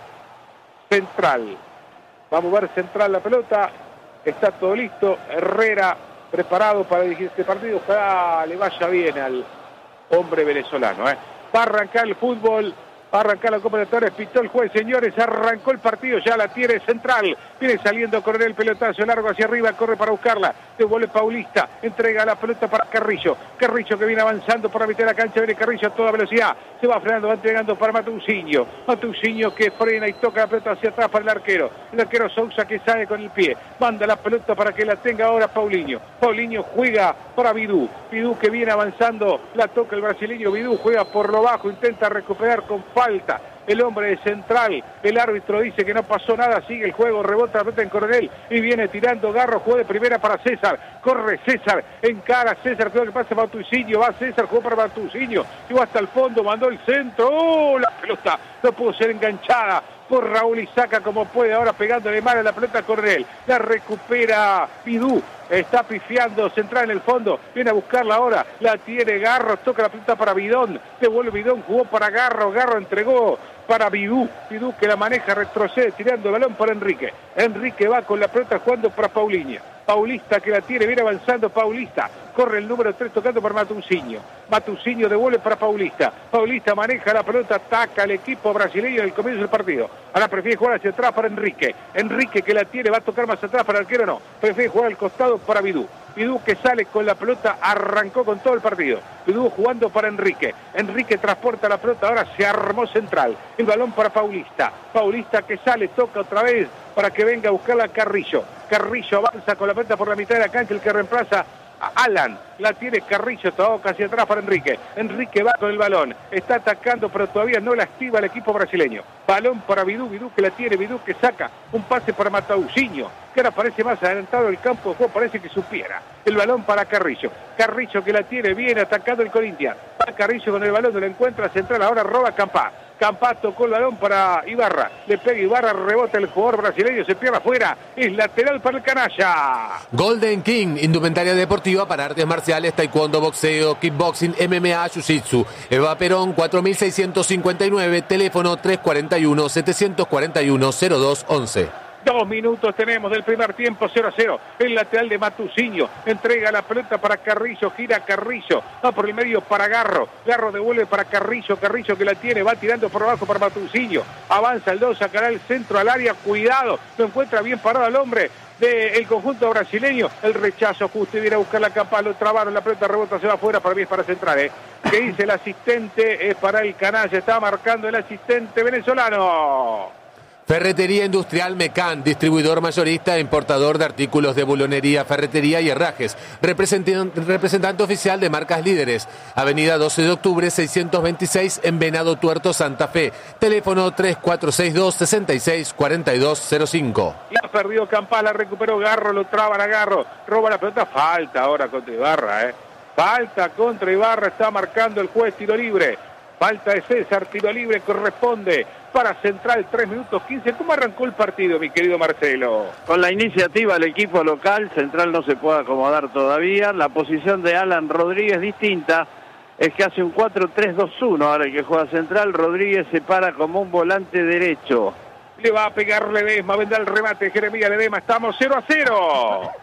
central, va a mover central la pelota. Está todo listo, Herrera preparado para dirigir este partido, ojalá le vaya bien al hombre venezolano. ¿eh? Va a arrancar el fútbol, va a arrancar la Copa Libertadores, pitó el juez, señores, arrancó el partido, ya la tiene central, viene saliendo Coronel, pelotazo largo hacia arriba, corre para buscarla, devuelve Paulista, entrega la pelota para Carrillo, Carrillo que viene avanzando por la mitad de la cancha, viene Carrillo a toda velocidad, se va frenando, va entregando para Matucinho, Matucinho que frena y toca la pelota hacia atrás para el arquero, el arquero Sousa que sale con el pie, manda la pelota para que la tenga ahora Paulinho, Paulinho juega para Vidú, Vidú que viene avanzando, la toca el brasileño, Vidú juega por lo bajo, intenta recuperar con falta, el hombre de central, el árbitro dice que no pasó nada, sigue el juego, rebota la pelota en Coronel y viene tirando Garro, juega de primera para César, corre César, encara a César, creo que pasa Matucinho, va César, jugó para Matucinho, llegó hasta el fondo, mandó el centro, ¡oh! La pelota no pudo ser enganchada por Raúl Isaca como puede, ahora pegándole mal a la pelota a Coronel, la recupera Pidú, está pifiando central en el fondo, viene a buscarla ahora, la tiene Garro, toca la pelota para Bidón, devuelve Bidón, jugó para Garro, Garro entregó para Vidú, Vidú que la maneja, retrocede, tirando el balón para Enrique, Enrique va con la pelota jugando para Paulinho, Paulista que la tiene, viene avanzando Paulista, corre el número tres tocando para Matucinho, Matucinho devuelve para Paulista, Paulista maneja la pelota, ataca al equipo brasileño en el comienzo del partido, ahora prefiere jugar hacia atrás para Enrique, Enrique que la tiene, va a tocar más atrás para el arquero, no, prefiere jugar al costado para Vidú, Vidú que sale con la pelota, arrancó con todo el partido, Vidú jugando para Enrique, Enrique transporta la pelota, ahora se armó central, el balón para Paulista, Paulista que sale, toca otra vez para que venga a buscarla Carrillo, Carrillo avanza con la pelota por la mitad de la cancha, el que reemplaza a Alan, la tiene Carrillo, toca hacia atrás para Enrique, Enrique va con el balón, está atacando pero todavía no la activa el equipo brasileño, balón para Vidú, Vidú que la tiene, Vidú que saca, un pase para Matucinho, que ahora parece más adelantado el campo de juego, parece que supiera, el balón para Carrillo, Carrillo que la tiene, viene atacando el Corinthians, va Carrillo con el balón, no lo encuentra central, ahora roba Campá, Campá tocó el balón para Ibarra, le pega Ibarra, rebota el jugador brasileño, se pierde afuera, es lateral para el canalla. Golden King, indumentaria deportiva para artes marciales, taekwondo, boxeo, kickboxing, M M A, jiu-jitsu. Eva Perón, cuatro mil seiscientos cincuenta y nueve, teléfono tres cuatro uno, siete cuatro uno, cero dos once. Dos minutos tenemos del primer tiempo, cero a cero. El lateral de Matucinho entrega la pelota para Carrillo, gira Carrillo, va por el medio para Garro. Garro devuelve para Carrillo, Carrillo que la tiene, va tirando por abajo para Matucinho. Avanza el dos, sacará el centro al área, cuidado, lo encuentra bien parado al hombre del conjunto brasileño. El rechazo justo y viene a buscar la capa, lo trabaron, la pelota rebota, se va afuera, para mí es para central. ¿eh? ¿Qué dice el asistente? Es para el canalla, está marcando el asistente venezolano. Ferretería Industrial Mecán, distribuidor mayorista e importador de artículos de bulonería, ferretería y herrajes. Representante, representante oficial de marcas líderes. Avenida doce de octubre, seiscientos veintiséis, en Venado Tuerto, Santa Fe. Teléfono tres cuatro seis dos, seis seis cuatro dos cero cinco. La perdió Campá, la recuperó Garro, lo traban a Garro. Roba la pelota, falta ahora contra Ibarra. ¿eh? Falta contra Ibarra, está marcando el juez, tiro libre. Falta de César, tiro libre, corresponde para Central, tres minutos quince. ¿Cómo arrancó el partido, mi querido Marcelo? Con la iniciativa del equipo local, Central no se puede acomodar todavía. La posición de Alan Rodríguez distinta, es que hace un cuatro tres dos uno. Ahora el que juega Central, Rodríguez se para como un volante derecho. Le va a pegar Ledesma, vendrá el remate, Jeremías Ledesma, estamos cero a cero.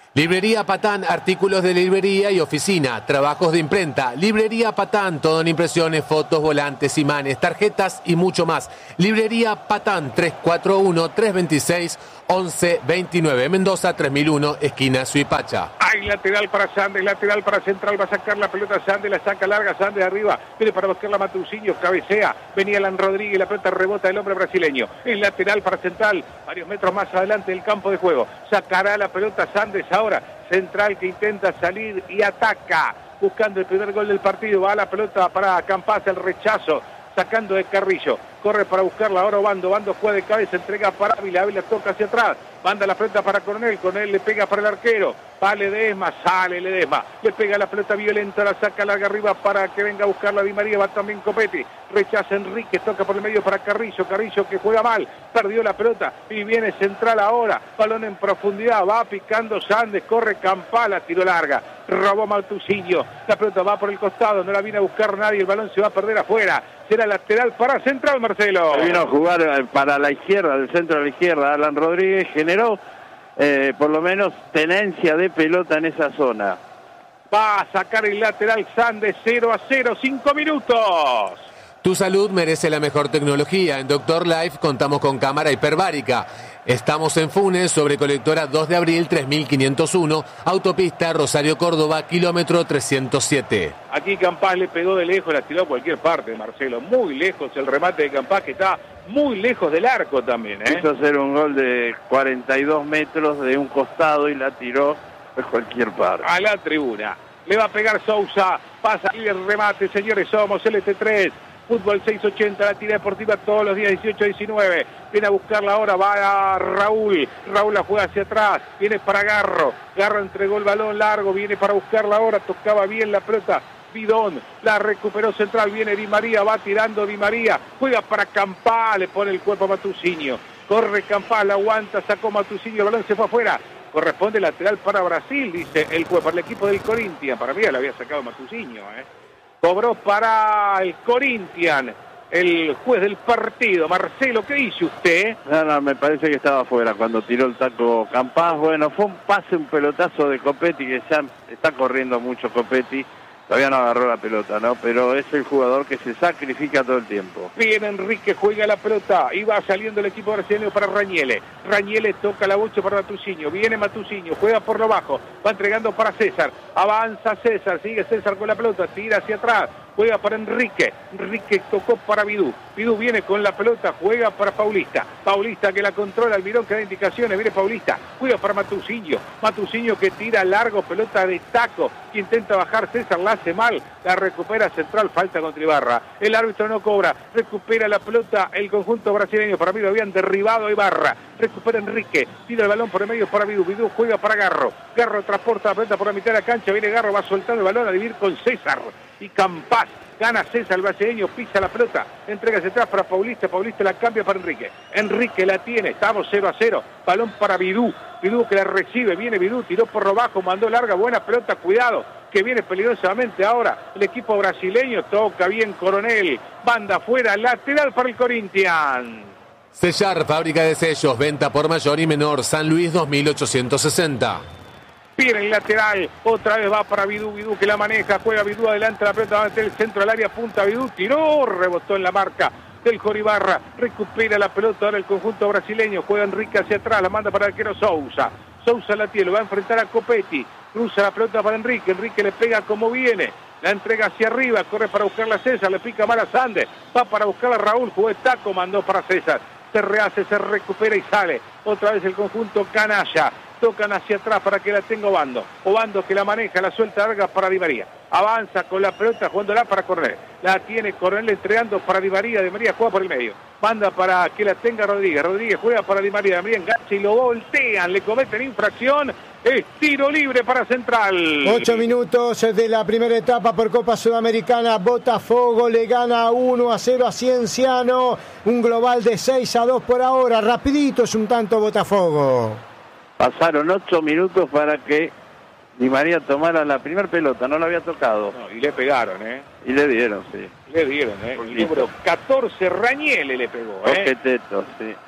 Librería Patán, artículos de librería y oficina, trabajos de imprenta. Librería Patán, todo en impresiones, fotos, volantes, imanes, tarjetas y mucho más. Librería Patán, tres cuatro uno, tres dos seis, once veintinueve. Mendoza, tres mil uno, esquina Suipacha. Hay lateral para Sandes, lateral para Central, va a sacar la pelota Sandes, la saca larga Sandes arriba, viene para buscar la Matusinho, cabecea, venía Alan Rodríguez, la pelota rebota del hombre brasileño. El lateral para Central, varios metros más adelante del campo de juego. Sacará la pelota Sandes ahora, Central que intenta salir y ataca, buscando el primer gol del partido. Va la pelota para Campas, el rechazo, sacando de Carrillo, corre para buscarla ahora Obando, Obando juega de cabeza, entrega para Ávila, Ávila toca hacia atrás, manda la pelota para Coronel, Coronel le pega para el arquero, va Ledesma, sale Ledesma, le pega la pelota violenta, la saca larga arriba para que venga a buscarla Di María, va también Copetti, rechaza Enrique, toca por el medio para Carrillo, Carrillo que juega mal, perdió la pelota y viene Central ahora, balón en profundidad, va picando Sandes, corre Campala, tiro larga, robó Matusinho, la pelota va por el costado, no la viene a buscar nadie, el balón se va a perder afuera, será lateral para Central, Marcelo. Vino a jugar para la izquierda, del centro a la izquierda, Alan Rodríguez generó eh, por lo menos tenencia de pelota en esa zona. Va a sacar el lateral Sandes, cero a cero, cinco minutos. Tu salud merece la mejor tecnología. En Doctor Life contamos con cámara hiperbárica. Estamos en Funes, sobre Colectora dos de abril, tres mil quinientos uno, autopista Rosario Córdoba, kilómetro trescientos siete. Aquí Campás le pegó de lejos, la tiró a cualquier parte, Marcelo. Muy lejos el remate de Campás, que está muy lejos del arco también, ¿eh? Quiso hacer un gol de cuarenta y dos metros de un costado y la tiró a cualquier parte. A la tribuna. Le va a pegar Sousa. Va a salir el remate, señores. Somos el T tres. Fútbol seiscientos ochenta, la tira deportiva todos los días, dieciocho a diecinueve. Viene a buscarla ahora, va a Raúl. Raúl la juega hacia atrás, viene para Garro. Garro entregó el balón largo, viene para buscarla ahora, tocaba bien la pelota. Bidón, la recuperó Central, viene Di María, va tirando Di María, juega para Campá, le pone el cuerpo a Matusinho. Corre Campá, la aguanta, sacó Matusinho, el balón se fue afuera. Corresponde lateral para Brasil, dice el juez, para el equipo del Corinthians. Para mí le había sacado Matusinho, ¿eh? Cobró para el Corinthians, el juez del partido. Marcelo, ¿qué dice usted? No, no, me parece que estaba afuera cuando tiró el taco Campás. Bueno, fue un pase, un pelotazo de Copetti, que ya está corriendo mucho Copetti. Todavía no agarró la pelota, ¿no? Pero es el jugador que se sacrifica todo el tiempo. Bien, Enrique juega la pelota y va saliendo el equipo brasileño para Rañele. Rañele toca la bocha para Matusinho. Viene Matusinho, juega por lo bajo, va entregando para César. Avanza César, sigue César con la pelota, tira hacia atrás. Juega para Enrique, Enrique tocó para Bidú, Bidú viene con la pelota, juega para Paulista, Paulista que la controla, Almirón que da indicaciones, viene Paulista, juega para Matusinho, Matusinho que tira largo, pelota de taco, que intenta bajar César, la hace mal, la recupera Central, falta contra Ibarra, el árbitro no cobra, recupera la pelota el conjunto brasileño, para mí lo habían derribado a Ibarra, recupera Enrique, tira el balón por el medio para Bidú, Bidú juega para Garro, Garro transporta la pelota por la mitad de la cancha, viene Garro, va soltando el balón a dividir con César, y Campás, gana César el brasileño, pisa la pelota, entrega hacia atrás para Paulista, Paulista la cambia para Enrique, Enrique la tiene, estamos cero a cero, balón para Bidú, Bidú que la recibe, viene Bidú, tiró por lo bajo, mandó larga, buena pelota, cuidado, que viene peligrosamente ahora, el equipo brasileño, toca bien Coronel, banda afuera, lateral para el Corinthians. Sellar, fábrica de sellos, venta por mayor y menor, San Luis dos mil ochocientos sesenta. Viene el lateral, otra vez va para Bidú, Bidú que la maneja, juega Bidú adelante, la pelota va a meter el centro del área, punta Bidú, tiró, rebotó en la marca del Joribarra, recupera la pelota ahora el conjunto brasileño, juega Enrique hacia atrás, la manda para el arquero Sousa, Sousa la tiene, lo va a enfrentar a Copetti, cruza la pelota para Enrique, Enrique le pega como viene, la entrega hacia arriba, corre para buscarla a César, le pica mal a Sandes, va para buscar a Raúl, jugó de taco, mandó para César, se rehace, se recupera y sale, otra vez el conjunto canalla, tocan hacia atrás para que la tenga Obando. Obando que la maneja, la suelta larga para Di María. Avanza con la pelota, jugándola para Coronel. La tiene Coronel entregando para Di María. Di María juega por el medio. Manda para que la tenga Rodríguez. Rodríguez juega para Di María. Di María engancha y lo voltean. Le cometen infracción. Es tiro libre para Central. Ocho minutos de la primera etapa por Copa Sudamericana. Botafogo le gana uno a cero a Cienciano. Un global de seis a dos por ahora. Rapidito es un tanto Botafogo. Pasaron ocho minutos para que Di María tomara la primera pelota, no la había tocado. No, y le pegaron, ¿eh? Y le dieron, sí. Le dieron, ¿eh? El número catorce, Rañele le pegó, ¿eh? Oqueteto, sí.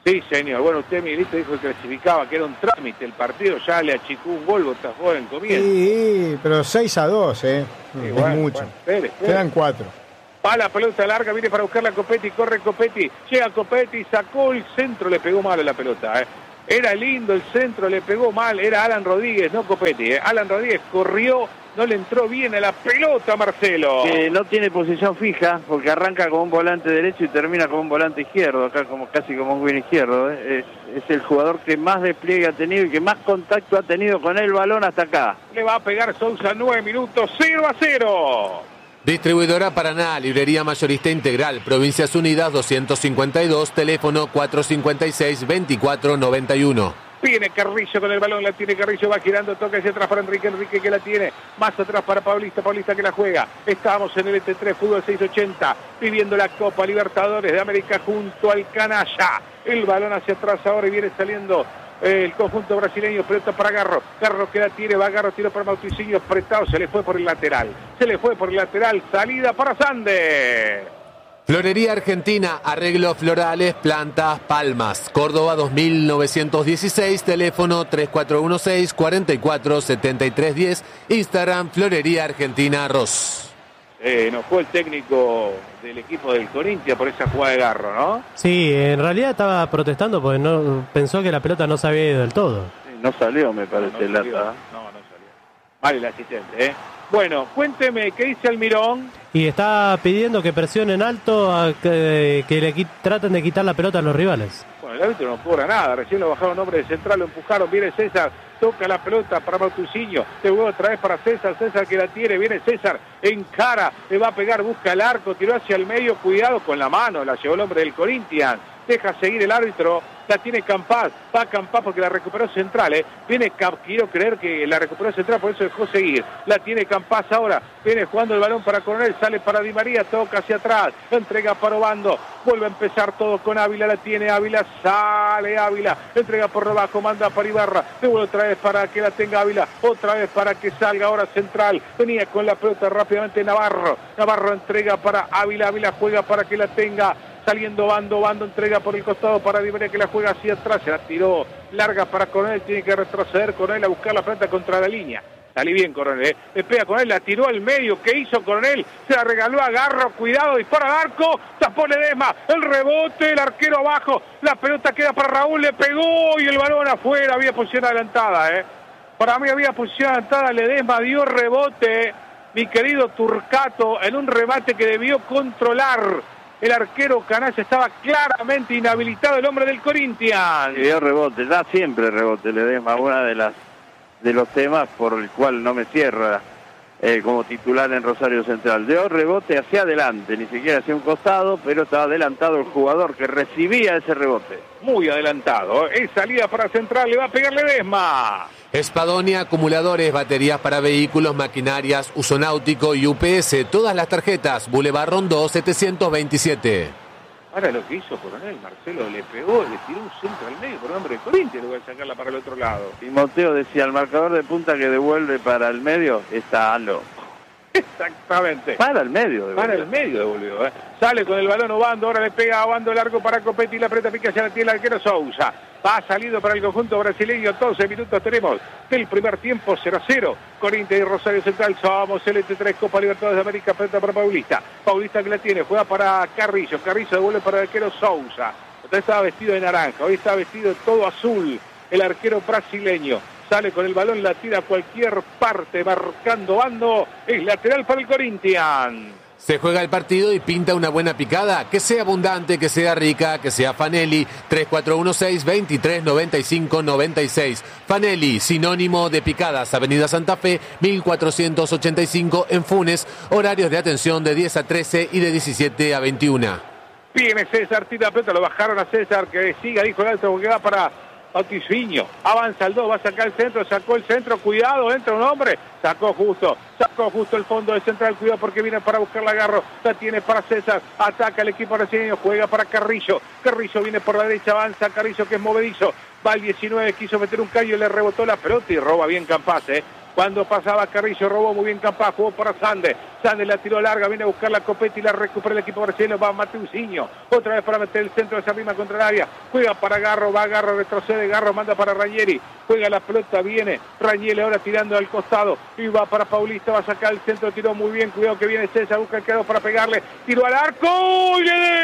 Sí, señor. Bueno, usted, Miguelito, dijo que clasificaba, que era un trámite el partido, ya le achicó un gol, Botafogo en comienzo. Sí, pero seis a dos, ¿eh? Sí, es bueno, mucho. bueno, espere, espere. Quedan cuatro. Va la pelota larga, viene para buscarla Copetti, corre Copetti, llega Copetti, sacó el centro, le pegó mal a la pelota, ¿eh? Era lindo el centro, le pegó mal, era Alan Rodríguez, no Copetti, ¿eh? Alan Rodríguez corrió, no le entró bien a la pelota, Marcelo. Que no tiene posición fija, porque arranca con un volante derecho y termina con un volante izquierdo, acá como casi como un bien izquierdo, ¿eh? es, es el jugador que más despliegue ha tenido y que más contacto ha tenido con el balón hasta acá. Le va a pegar Sousa, nueve minutos, cero a cero. Distribuidora Paraná, librería mayorista integral, Provincias Unidas doscientos cincuenta y dos, teléfono cuatro cinco seis, veinticuatro noventa y uno. Viene Carrillo con el balón, la tiene Carrillo, va girando, toca hacia atrás para Enrique, Enrique que la tiene, más atrás para Paulista, Paulista que la juega. Estamos en el E T tres Fútbol seiscientos ochenta, viviendo la Copa Libertadores de América junto al Canalla. El balón hacia atrás ahora y viene saliendo el conjunto brasileño, pelota para Garro, Garro que la tiene, va Garro, tiro para Mauticinho, apretado, se le fue por el lateral, se le fue por el lateral, salida para Sande. Florería Argentina, arreglos florales, plantas, palmas, Córdoba dos mil novecientos dieciséis, teléfono tres cuatro uno seis, cuatro cuatro siete tres uno cero, Instagram Florería Argentina Arroz. Eh, enojó el técnico del equipo del Corinthians por esa jugada de Garro, ¿no? Sí, en realidad estaba protestando porque no pensó que la pelota no se había ido del todo. Sí, no salió, me parece, no, no salió, Lata. No, no salió. Vale el asistente, ¿eh? Bueno, cuénteme, ¿qué dice Almirón? Y está pidiendo que presionen alto, a que, que le qui- traten de quitar la pelota a los rivales. Bueno, el árbitro no cobra nada, recién lo bajaron hombre de central, lo empujaron, viene César, toca la pelota para Matucinho, se vuelve otra vez para César, César que la tiene, viene César, encara, le va a pegar, busca el arco, tiró hacia el medio, cuidado con la mano, la llevó el hombre del Corinthians, deja seguir el árbitro, la tiene Campaz, va Campaz porque la recuperó Central, ¿eh? Viene, quiero creer que la recuperó Central, por eso dejó seguir, la tiene Campaz ahora, viene jugando el balón para Coronel, sale para Di María, toca hacia atrás, entrega para Obando, vuelve a empezar todo con Ávila, la tiene Ávila, sale Ávila, entrega por debajo, manda para Ibarra, devuelve otra vez para que la tenga Ávila, otra vez para que salga ahora Central, venía con la pelota rápidamente Navarro, Navarro entrega para Ávila, Ávila juega para que la tenga, saliendo Bando, Bando entrega por el costado para Di María que la juega hacia atrás, se la tiró larga para Coronel, tiene que retroceder Coronel a buscar la pelota contra la línea. Salí bien Coronel, ¿eh? Le pega Coronel, la tiró al medio, ¿qué hizo Coronel? Se la regaló a Garro, cuidado, dispara al arco, tapó Ledesma, el rebote, el arquero abajo, la pelota queda para Raúl, le pegó y el balón afuera, había posición adelantada, ¿eh? Para mí había posición adelantada, Ledesma dio rebote, mi querido Turcato, en un remate que debió controlar. El arquero Canalla estaba claramente inhabilitado, el hombre del Corinthians. Y dio rebote, da siempre rebote, Ledesma, una de las de los temas por el cual no me cierra eh, como titular en Rosario Central. Dio rebote hacia adelante, ni siquiera hacia un costado, pero estaba adelantado el jugador que recibía ese rebote. Muy adelantado, es salida para Central, le va a pegar Ledesma. Espadonia, acumuladores, baterías para vehículos, maquinarias, uso náutico y U P S, todas las tarjetas, Boulevard Rondó setecientos veintisiete. Ahora lo que hizo Coronel, Marcelo le pegó, le tiró un centro al medio por el hombre de Corinthians, le voy a sacarla para el otro lado. Timoteo decía, el marcador de punta que devuelve para el medio está loco. Exactamente. Para el medio. Para el medio devolvió, ¿eh? Sale con el balón Obando, ahora le pega a Obando largo para Copetti, la preta pica, ya la tiene el arquero Sousa. Va salido para el conjunto brasileño, doce minutos tenemos del primer tiempo, cero a cero. Corinthians y Rosario Central, somos el E T tres Copa Libertadores de América, frente para Paulista. Paulista que la tiene, juega para Carrillo, Carrillo devuelve para el arquero Sousa. Entonces estaba vestido de naranja, hoy está vestido de todo azul, el arquero brasileño. Sale con el balón, la tira a cualquier parte, marcando Bando, es lateral para el Corinthians. Se juega el partido y pinta una buena picada, que sea abundante, que sea rica, que sea Fanelli, tres cuatro uno seis, veintitrés noventa y cinco noventa y seis. Fanelli, sinónimo de picadas, Avenida Santa Fe, mil cuatrocientos ochenta y cinco en Funes, horarios de atención de diez a trece y de diecisiete a veintiuno. Viene César, tira la pelota, lo bajaron a César, que siga, dijo el alto, porque va para Bauticinho, avanza el dos, va a sacar el centro, sacó el centro, cuidado, entra un hombre, sacó justo, sacó justo el fondo de Central, cuidado porque viene para buscar la Garro, la tiene para César, ataca el equipo brasileño, juega para Carrillo, Carrillo viene por la derecha, avanza Carrillo que es movedizo, va al diecinueve, quiso meter un callo, le rebotó la pelota y roba bien Campaz, ¿eh? Cuando pasaba Carrillo, robó muy bien Capaz, jugó para Sande. Sande la tiró larga, viene a buscar la Copetti, la recupera el equipo brasileño, va Mateuzinho. Otra vez para meter el centro de esa rima contra el área. Juega para Garro, va Garro, retrocede Garro, manda para Ranieri. Juega la pelota, viene Ranieri ahora tirando al costado. Y va para Paulista, va a sacar el centro, tiró muy bien. Cuidado que viene César, busca el quedado para pegarle. Tiró al arco y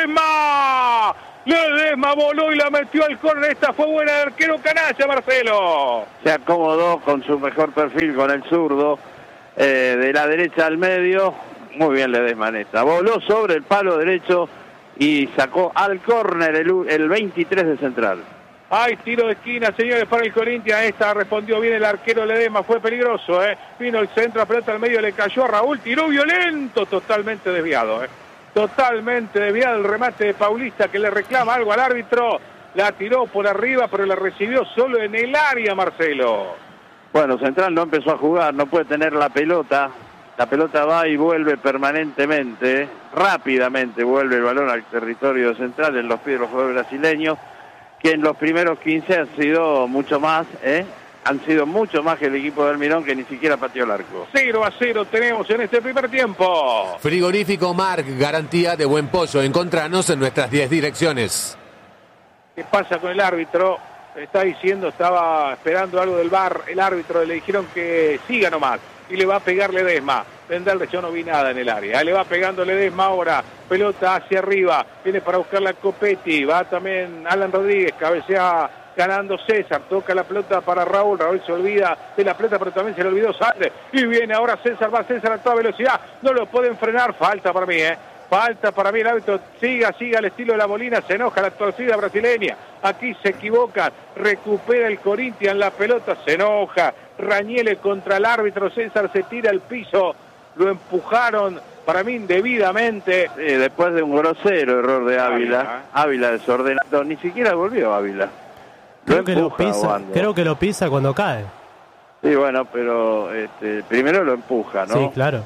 Ledesma. Ledesma voló y la metió al córner. Esta fue buena de arquero Canalla, Marcelo. Se acomodó con su mejor perfil, con el zurdo, eh, de la derecha al medio. Muy bien Ledesma en esta. Voló sobre el palo derecho y sacó al córner el, el veintitrés de Central. Hay tiro de esquina, señores, para el Corinthians. Esta respondió bien el arquero Ledesma, fue peligroso, ¿eh? Vino el centro, la pelota al medio, le cayó a Raúl, tiró violento, totalmente desviado, ¿eh? Totalmente desviado el remate de Paulista, que le reclama algo al árbitro. La tiró por arriba, pero la recibió solo en el área, Marcelo. Bueno, Central no empezó a jugar, no puede tener la pelota. La pelota va y vuelve permanentemente, rápidamente vuelve el balón al territorio central en los pies de los jugadores brasileños, que en los primeros quince han sido mucho más, ¿eh? Han sido mucho más que el equipo del Mirón, que ni siquiera pateó el arco. cero a cero tenemos en este primer tiempo. Frigorífico Marc, garantía de buen pollo. Encontranos en nuestras diez direcciones. ¿Qué pasa con el árbitro? Está diciendo, estaba esperando algo del V A R. El árbitro le dijeron que siga nomás. Y le va a pegar Ledesma. Venderle, yo no vi nada en el área. Le va pegando Ledesma ahora. Pelota hacia arriba. Viene para buscar la Copetti. Va también Alan Rodríguez. Cabecea ganando César. Toca la pelota para Raúl. Raúl se olvida de la pelota, pero también se le olvidó Sande. Y viene ahora César. Va César a toda velocidad. No lo pueden frenar. Falta para mí, ¿eh? Falta para mí, el árbitro siga, siga al estilo de la Molina, se enoja la torcida brasileña, aquí se equivoca, recupera el Corinthians la pelota, se enoja, Ranieri contra el árbitro, César se tira al piso, lo empujaron para mí indebidamente. Sí, después de un grosero error de Ávila, Ávila desordenado, ni siquiera volvió Ávila. Creo que lo pisa, creo que lo pisa cuando cae. Sí, bueno, pero este, primero lo empuja, ¿no? Sí, claro.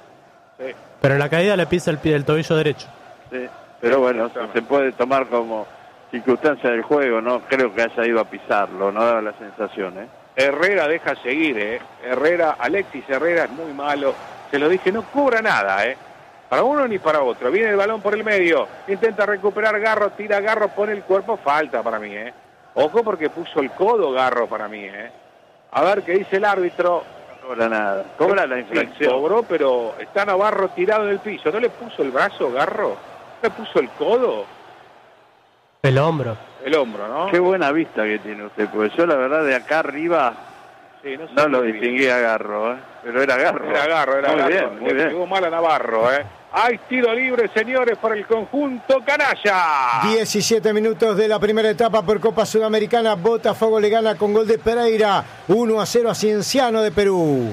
Sí. Pero en la caída le pisa el pie del tobillo derecho. Sí, pero bueno, se puede tomar como circunstancia del juego, no creo que haya ido a pisarlo, no daba la sensación, ¿eh? Herrera deja seguir, ¿eh? Herrera, Alexis Herrera es muy malo, se lo dije, no cobra nada, ¿eh? Para uno ni para otro, viene el balón por el medio, intenta recuperar Garro, tira Garro, pone el cuerpo, falta para mí, ¿eh? Ojo porque puso el codo Garro para mí, ¿eh? A ver qué dice el árbitro. Cobra nada, cobra la infracción. Cobró, pero está Navarro tirado en el piso. ¿No le puso el brazo, Garro? ¿No le puso el codo? El hombro. El hombro, ¿no? Qué buena vista que tiene usted, porque yo la verdad de acá arriba sí, no, sé no lo distinguía a Garro, ¿eh? Pero era Garro. Era Garro, era muy Garro. Bien, muy le bien. pegó mal a Navarro, ¿eh? Hay tiro libre, señores, para el conjunto canalla. diecisiete minutos de la primera etapa por Copa Sudamericana. Botafogo le gana con gol de Pereira. uno a cero a Cienciano de Perú.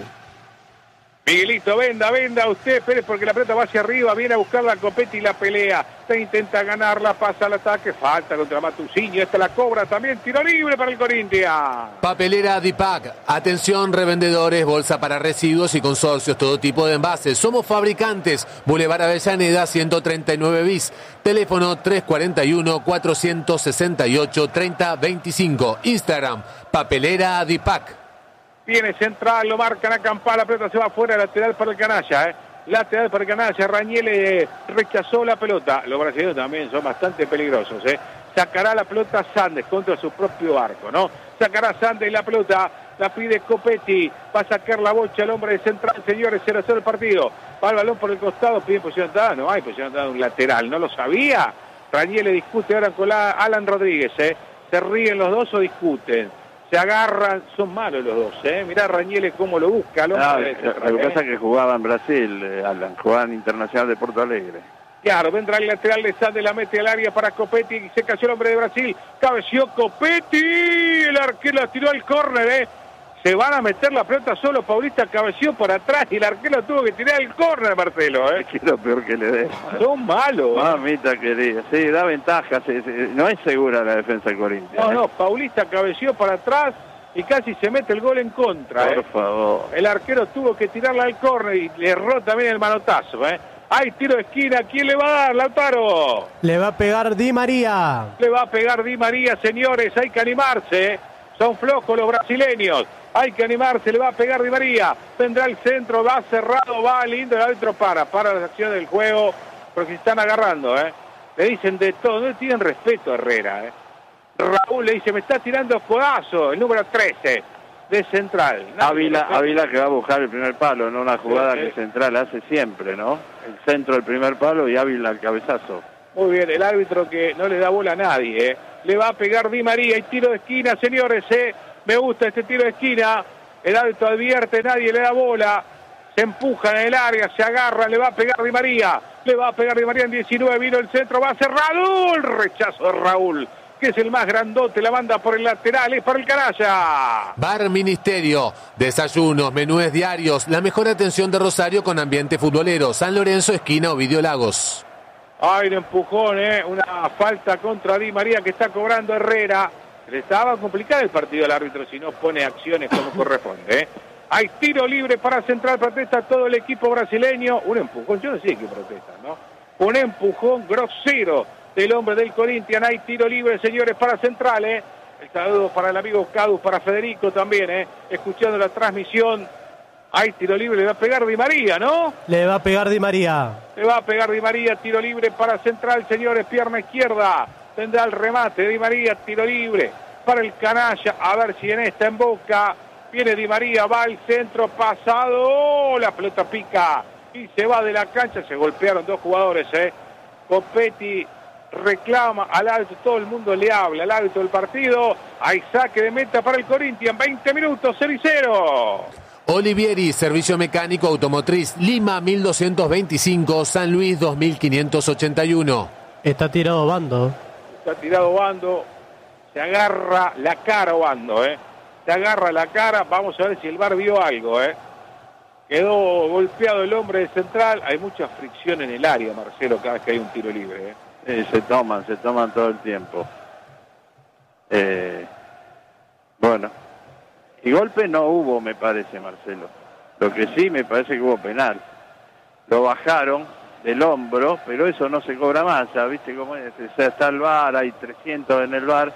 Miguelito, venda, venda usted, espere porque la pelota va hacia arriba, viene a buscar la Copetti y la pelea. Se intenta ganarla, pasa al ataque, falta contra Mateuzinho, esta la cobra también, tiro libre para el Corinthians. Papelera Dipac. Atención, revendedores, bolsa para residuos y consorcios, todo tipo de envases. Somos fabricantes. Boulevard Avellaneda, ciento treinta y nueve bis. Teléfono tres cuatro uno, cuatro seis ocho, tres cero dos cinco. Instagram, Papelera Dipac. Viene central, lo marcan a Campá, la pelota se va afuera, lateral para el canalla, ¿eh? Lateral para el canalla, Ranieri rechazó la pelota. Los brasileños también son bastante peligrosos, ¿eh? Sacará la pelota Sandes contra su propio arco, ¿no? Sacará Sandes la pelota, la pide Copetti, va a sacar la bocha el hombre de central, señores, cero a cero el partido. Va el balón por el costado, pide posición atada, no hay posición atada, un lateral, ¿no lo sabía? Ranieri discute ahora con la Alan Rodríguez, ¿eh? ¿Se ríen los dos o discuten? Se agarran, son malos los dos, ¿eh? Mirá Ranieri cómo lo busca. Lo, No, de lo que pasa es que jugaba en Brasil, eh, Alan, jugaba en Internacional de Porto Alegre. Claro, vendrá el lateral de Sande, la mete al área para Copetti, y se cayó el hombre de Brasil, cabeció Copetti, el arquero la tiró al córner, ¿eh? Se van a meter la pelota solo, Paulista cabeció por atrás y el arquero tuvo que tirar el córner, Marcelo, ¿eh? Es que es lo peor que le dé. Son malos. Mamita querida, sí, da ventaja, sí, sí, no es segura la defensa del Corinthians. No, ¿eh? no, Paulista cabeció para atrás y casi se mete el gol en contra, Por ¿eh? favor. El arquero tuvo que tirarla al córner y le erró también el manotazo, ¿eh? Hay tiro de esquina, ¿quién le va a dar, Lautaro? Le va a pegar Di María. Le va a pegar Di María, señores, hay que animarse, ¿eh? Son flojos los brasileños. Hay que animarse, le va a pegar Di María. Vendrá el centro, va cerrado, va lindo. El árbitro para, para las acciones del juego. Porque se están agarrando, ¿eh? Le dicen de todo, no le tienen respeto a Herrera, ¿eh? Raúl le dice, me está tirando codazo, el número trece de Central. Ávila, Ávila que va a buscar el primer palo, no una jugada que Central hace siempre, ¿no? El centro del primer palo y Ávila al cabezazo. Muy bien, el árbitro que no le da bola a nadie, ¿eh? Le va a pegar Di María y tiro de esquina, señores, ¿eh? Me gusta este tiro de esquina. El árbitro advierte, nadie le da bola. Se empuja en el área, se agarra, le va a pegar Di María. Le va a pegar Di María en diecinueve, vino el centro, va a ser Raúl. Rechazo de Raúl, que es el más grandote, la manda por el lateral, es para el canalla. Bar Ministerio, desayunos, menúes diarios, la mejor atención de Rosario con ambiente futbolero. San Lorenzo, esquina Ovidio Lagos. Ay, un empujón, ¿eh? Una falta contra Di María que está cobrando Herrera. Le estaba complicado el partido al árbitro si no pone acciones como corresponde, ¿eh? Hay tiro libre para Central, protesta todo el equipo brasileño. Un empujón, yo no sé qué protesta, ¿no? Un empujón grosero del hombre del Corinthians. Hay tiro libre, señores, para Central, ¿eh? El saludo para el amigo Cadu, para Federico también, ¿eh? Escuchando la transmisión. Hay tiro libre, le va a pegar Di María, ¿no? Le va a pegar Di María. Le va a pegar Di María, tiro libre para Central, señores, pierna izquierda. Tendrá el remate Di María, tiro libre para el canalla. A ver si en esta en Boca. Viene Di María, va al centro, pasado. ¡Oh! La pelota pica y se va de la cancha. Se golpearon dos jugadores, ¿eh? Copetti reclama al árbitro, todo el mundo le habla al árbitro del partido. Hay saque de meta para el Corinthians, veinte minutos, cero y cero. Olivieri, servicio mecánico automotriz, Lima mil doscientos veinticinco, San Luis dos mil quinientos ochenta y uno. Está tirado Bando. Está tirado Bando, se agarra la cara Bando, ¿eh? Se agarra la cara, vamos a ver si el V A R vio algo, ¿eh? Quedó golpeado el hombre de Central, hay mucha fricción en el área, Marcelo, cada vez que hay un tiro libre, ¿eh? Eh, se toman, se toman todo el tiempo. Eh, bueno, y golpe no hubo, me parece, Marcelo. Lo que sí me parece que hubo penal. Lo bajaron del hombro, pero eso no se cobra más, ya viste cómo es. O sea, está el V A R, hay trescientos en el V A R,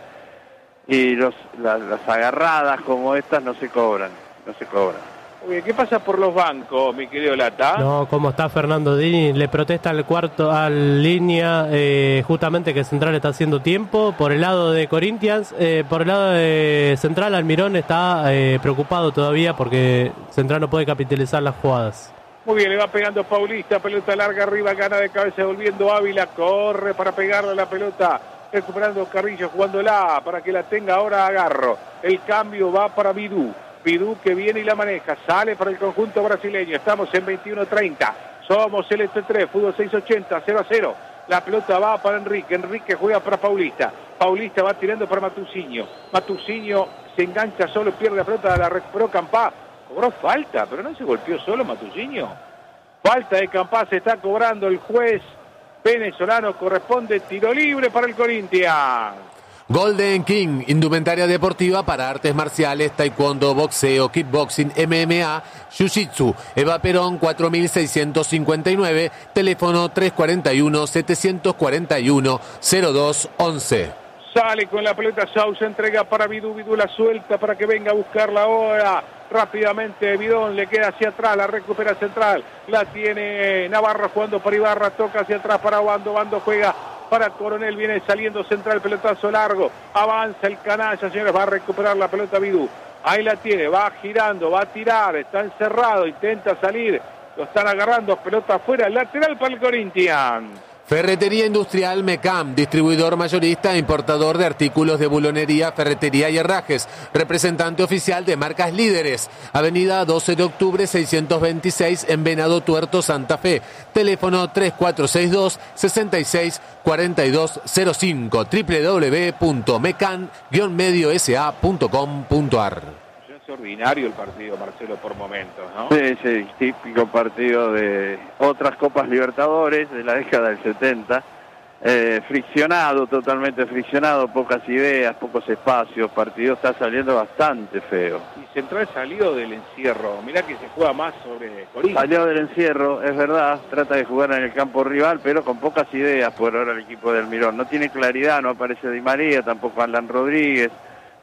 y los, la, las agarradas como estas no se cobran, no se cobran. Oye, ¿qué pasa por los bancos, mi querido Lata? No, como está Fernando Dini, le protesta al cuarto, al línea, eh, justamente que Central está haciendo tiempo. Por el lado de Corinthians, eh, por el lado de Central, Almirón está eh, preocupado todavía porque Central no puede capitalizar las jugadas. Muy bien, le va pegando Paulista, pelota larga arriba, gana de cabeza, volviendo Ávila, corre para pegarle la pelota, recuperando Carrillo, jugándola para que la tenga ahora Agarro. El cambio va para Bidú. Bidú que viene y la maneja, sale para el conjunto brasileño. Estamos en veintiuno treinta, somos el Este tres, fútbol seiscientos ochenta, cero a cero. La pelota va para Enrique, Enrique juega para Paulista. Paulista va tirando para Matucinho. Matucinho se engancha solo, pierde la pelota, la recuperó Campá. Cobró falta, pero no se golpeó solo Matucinho. Falta de Campá, se está cobrando el juez venezolano, corresponde tiro libre para el Corinthians. Golden King, indumentaria deportiva para artes marciales, taekwondo, boxeo, kickboxing, M M A, jiu-jitsu. Eva Perón cuatro mil seiscientos cincuenta y nueve, teléfono tres cuatro uno, siete cuatro uno, cero dos once. Sale con la pelota Sousa, entrega para Bidú, Bidú la suelta para que venga a buscarla ahora. Rápidamente Bidón le queda hacia atrás, la recupera Central, la tiene Navarro jugando para Ibarra, toca hacia atrás para Bando, Bando juega para Coronel, viene saliendo Central, pelotazo largo, avanza el canalla, señores, va a recuperar la pelota Bidú, ahí la tiene, va girando, va a tirar, está encerrado, intenta salir, lo están agarrando, pelota afuera, lateral para el Corinthians. Ferretería Industrial Mecam, distribuidor mayorista e importador de artículos de bulonería, ferretería y herrajes, representante oficial de marcas líderes. Avenida doce de octubre seiscientos veintiséis en Venado Tuerto, Santa Fe. Teléfono tres cuatro seis dos, seis seis cuatro dos cero cinco, doble u doble u doble u punto mecan guion medio s a punto com punto a r. Ordinario el partido, Marcelo, por momentos, ¿no? Sí, sí, típico partido de otras Copas Libertadores de la década del setenta, eh, friccionado, totalmente friccionado, pocas ideas, pocos espacios, partido está saliendo bastante feo. Y Central salió del encierro, mirá que se juega más sobre Corinthians. Salió del encierro, es verdad, trata de jugar en el campo rival, pero con pocas ideas por ahora el equipo del Almirón. No tiene claridad, no aparece Di María, tampoco Alan Rodríguez.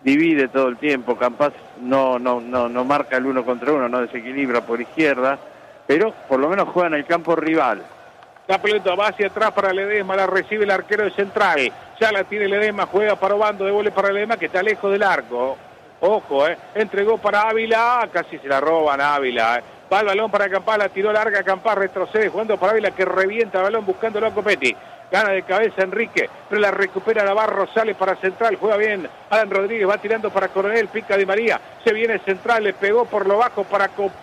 divide todo el tiempo. Campas no, no, no, no marca el uno contra uno, no desequilibra por izquierda, pero por lo menos juega en el campo rival. La pelota va hacia atrás para Ledesma, la recibe el arquero de Central. Ya la tiene Ledesma, juega para Obando, devuelve para Ledesma que está lejos del arco. Ojo, eh. Entregó para Ávila, casi se la roban a Ávila. Eh. Va el balón para Campás, la tiró larga, Campás retrocede, jugando para Ávila que revienta el balón buscándolo a Copetti. Gana de cabeza Enrique, pero la recupera Navarro, sale para Central, juega bien. Alan Rodríguez va tirando para Coronel, pica Di María. Se viene Central, le pegó por lo bajo para Copetti.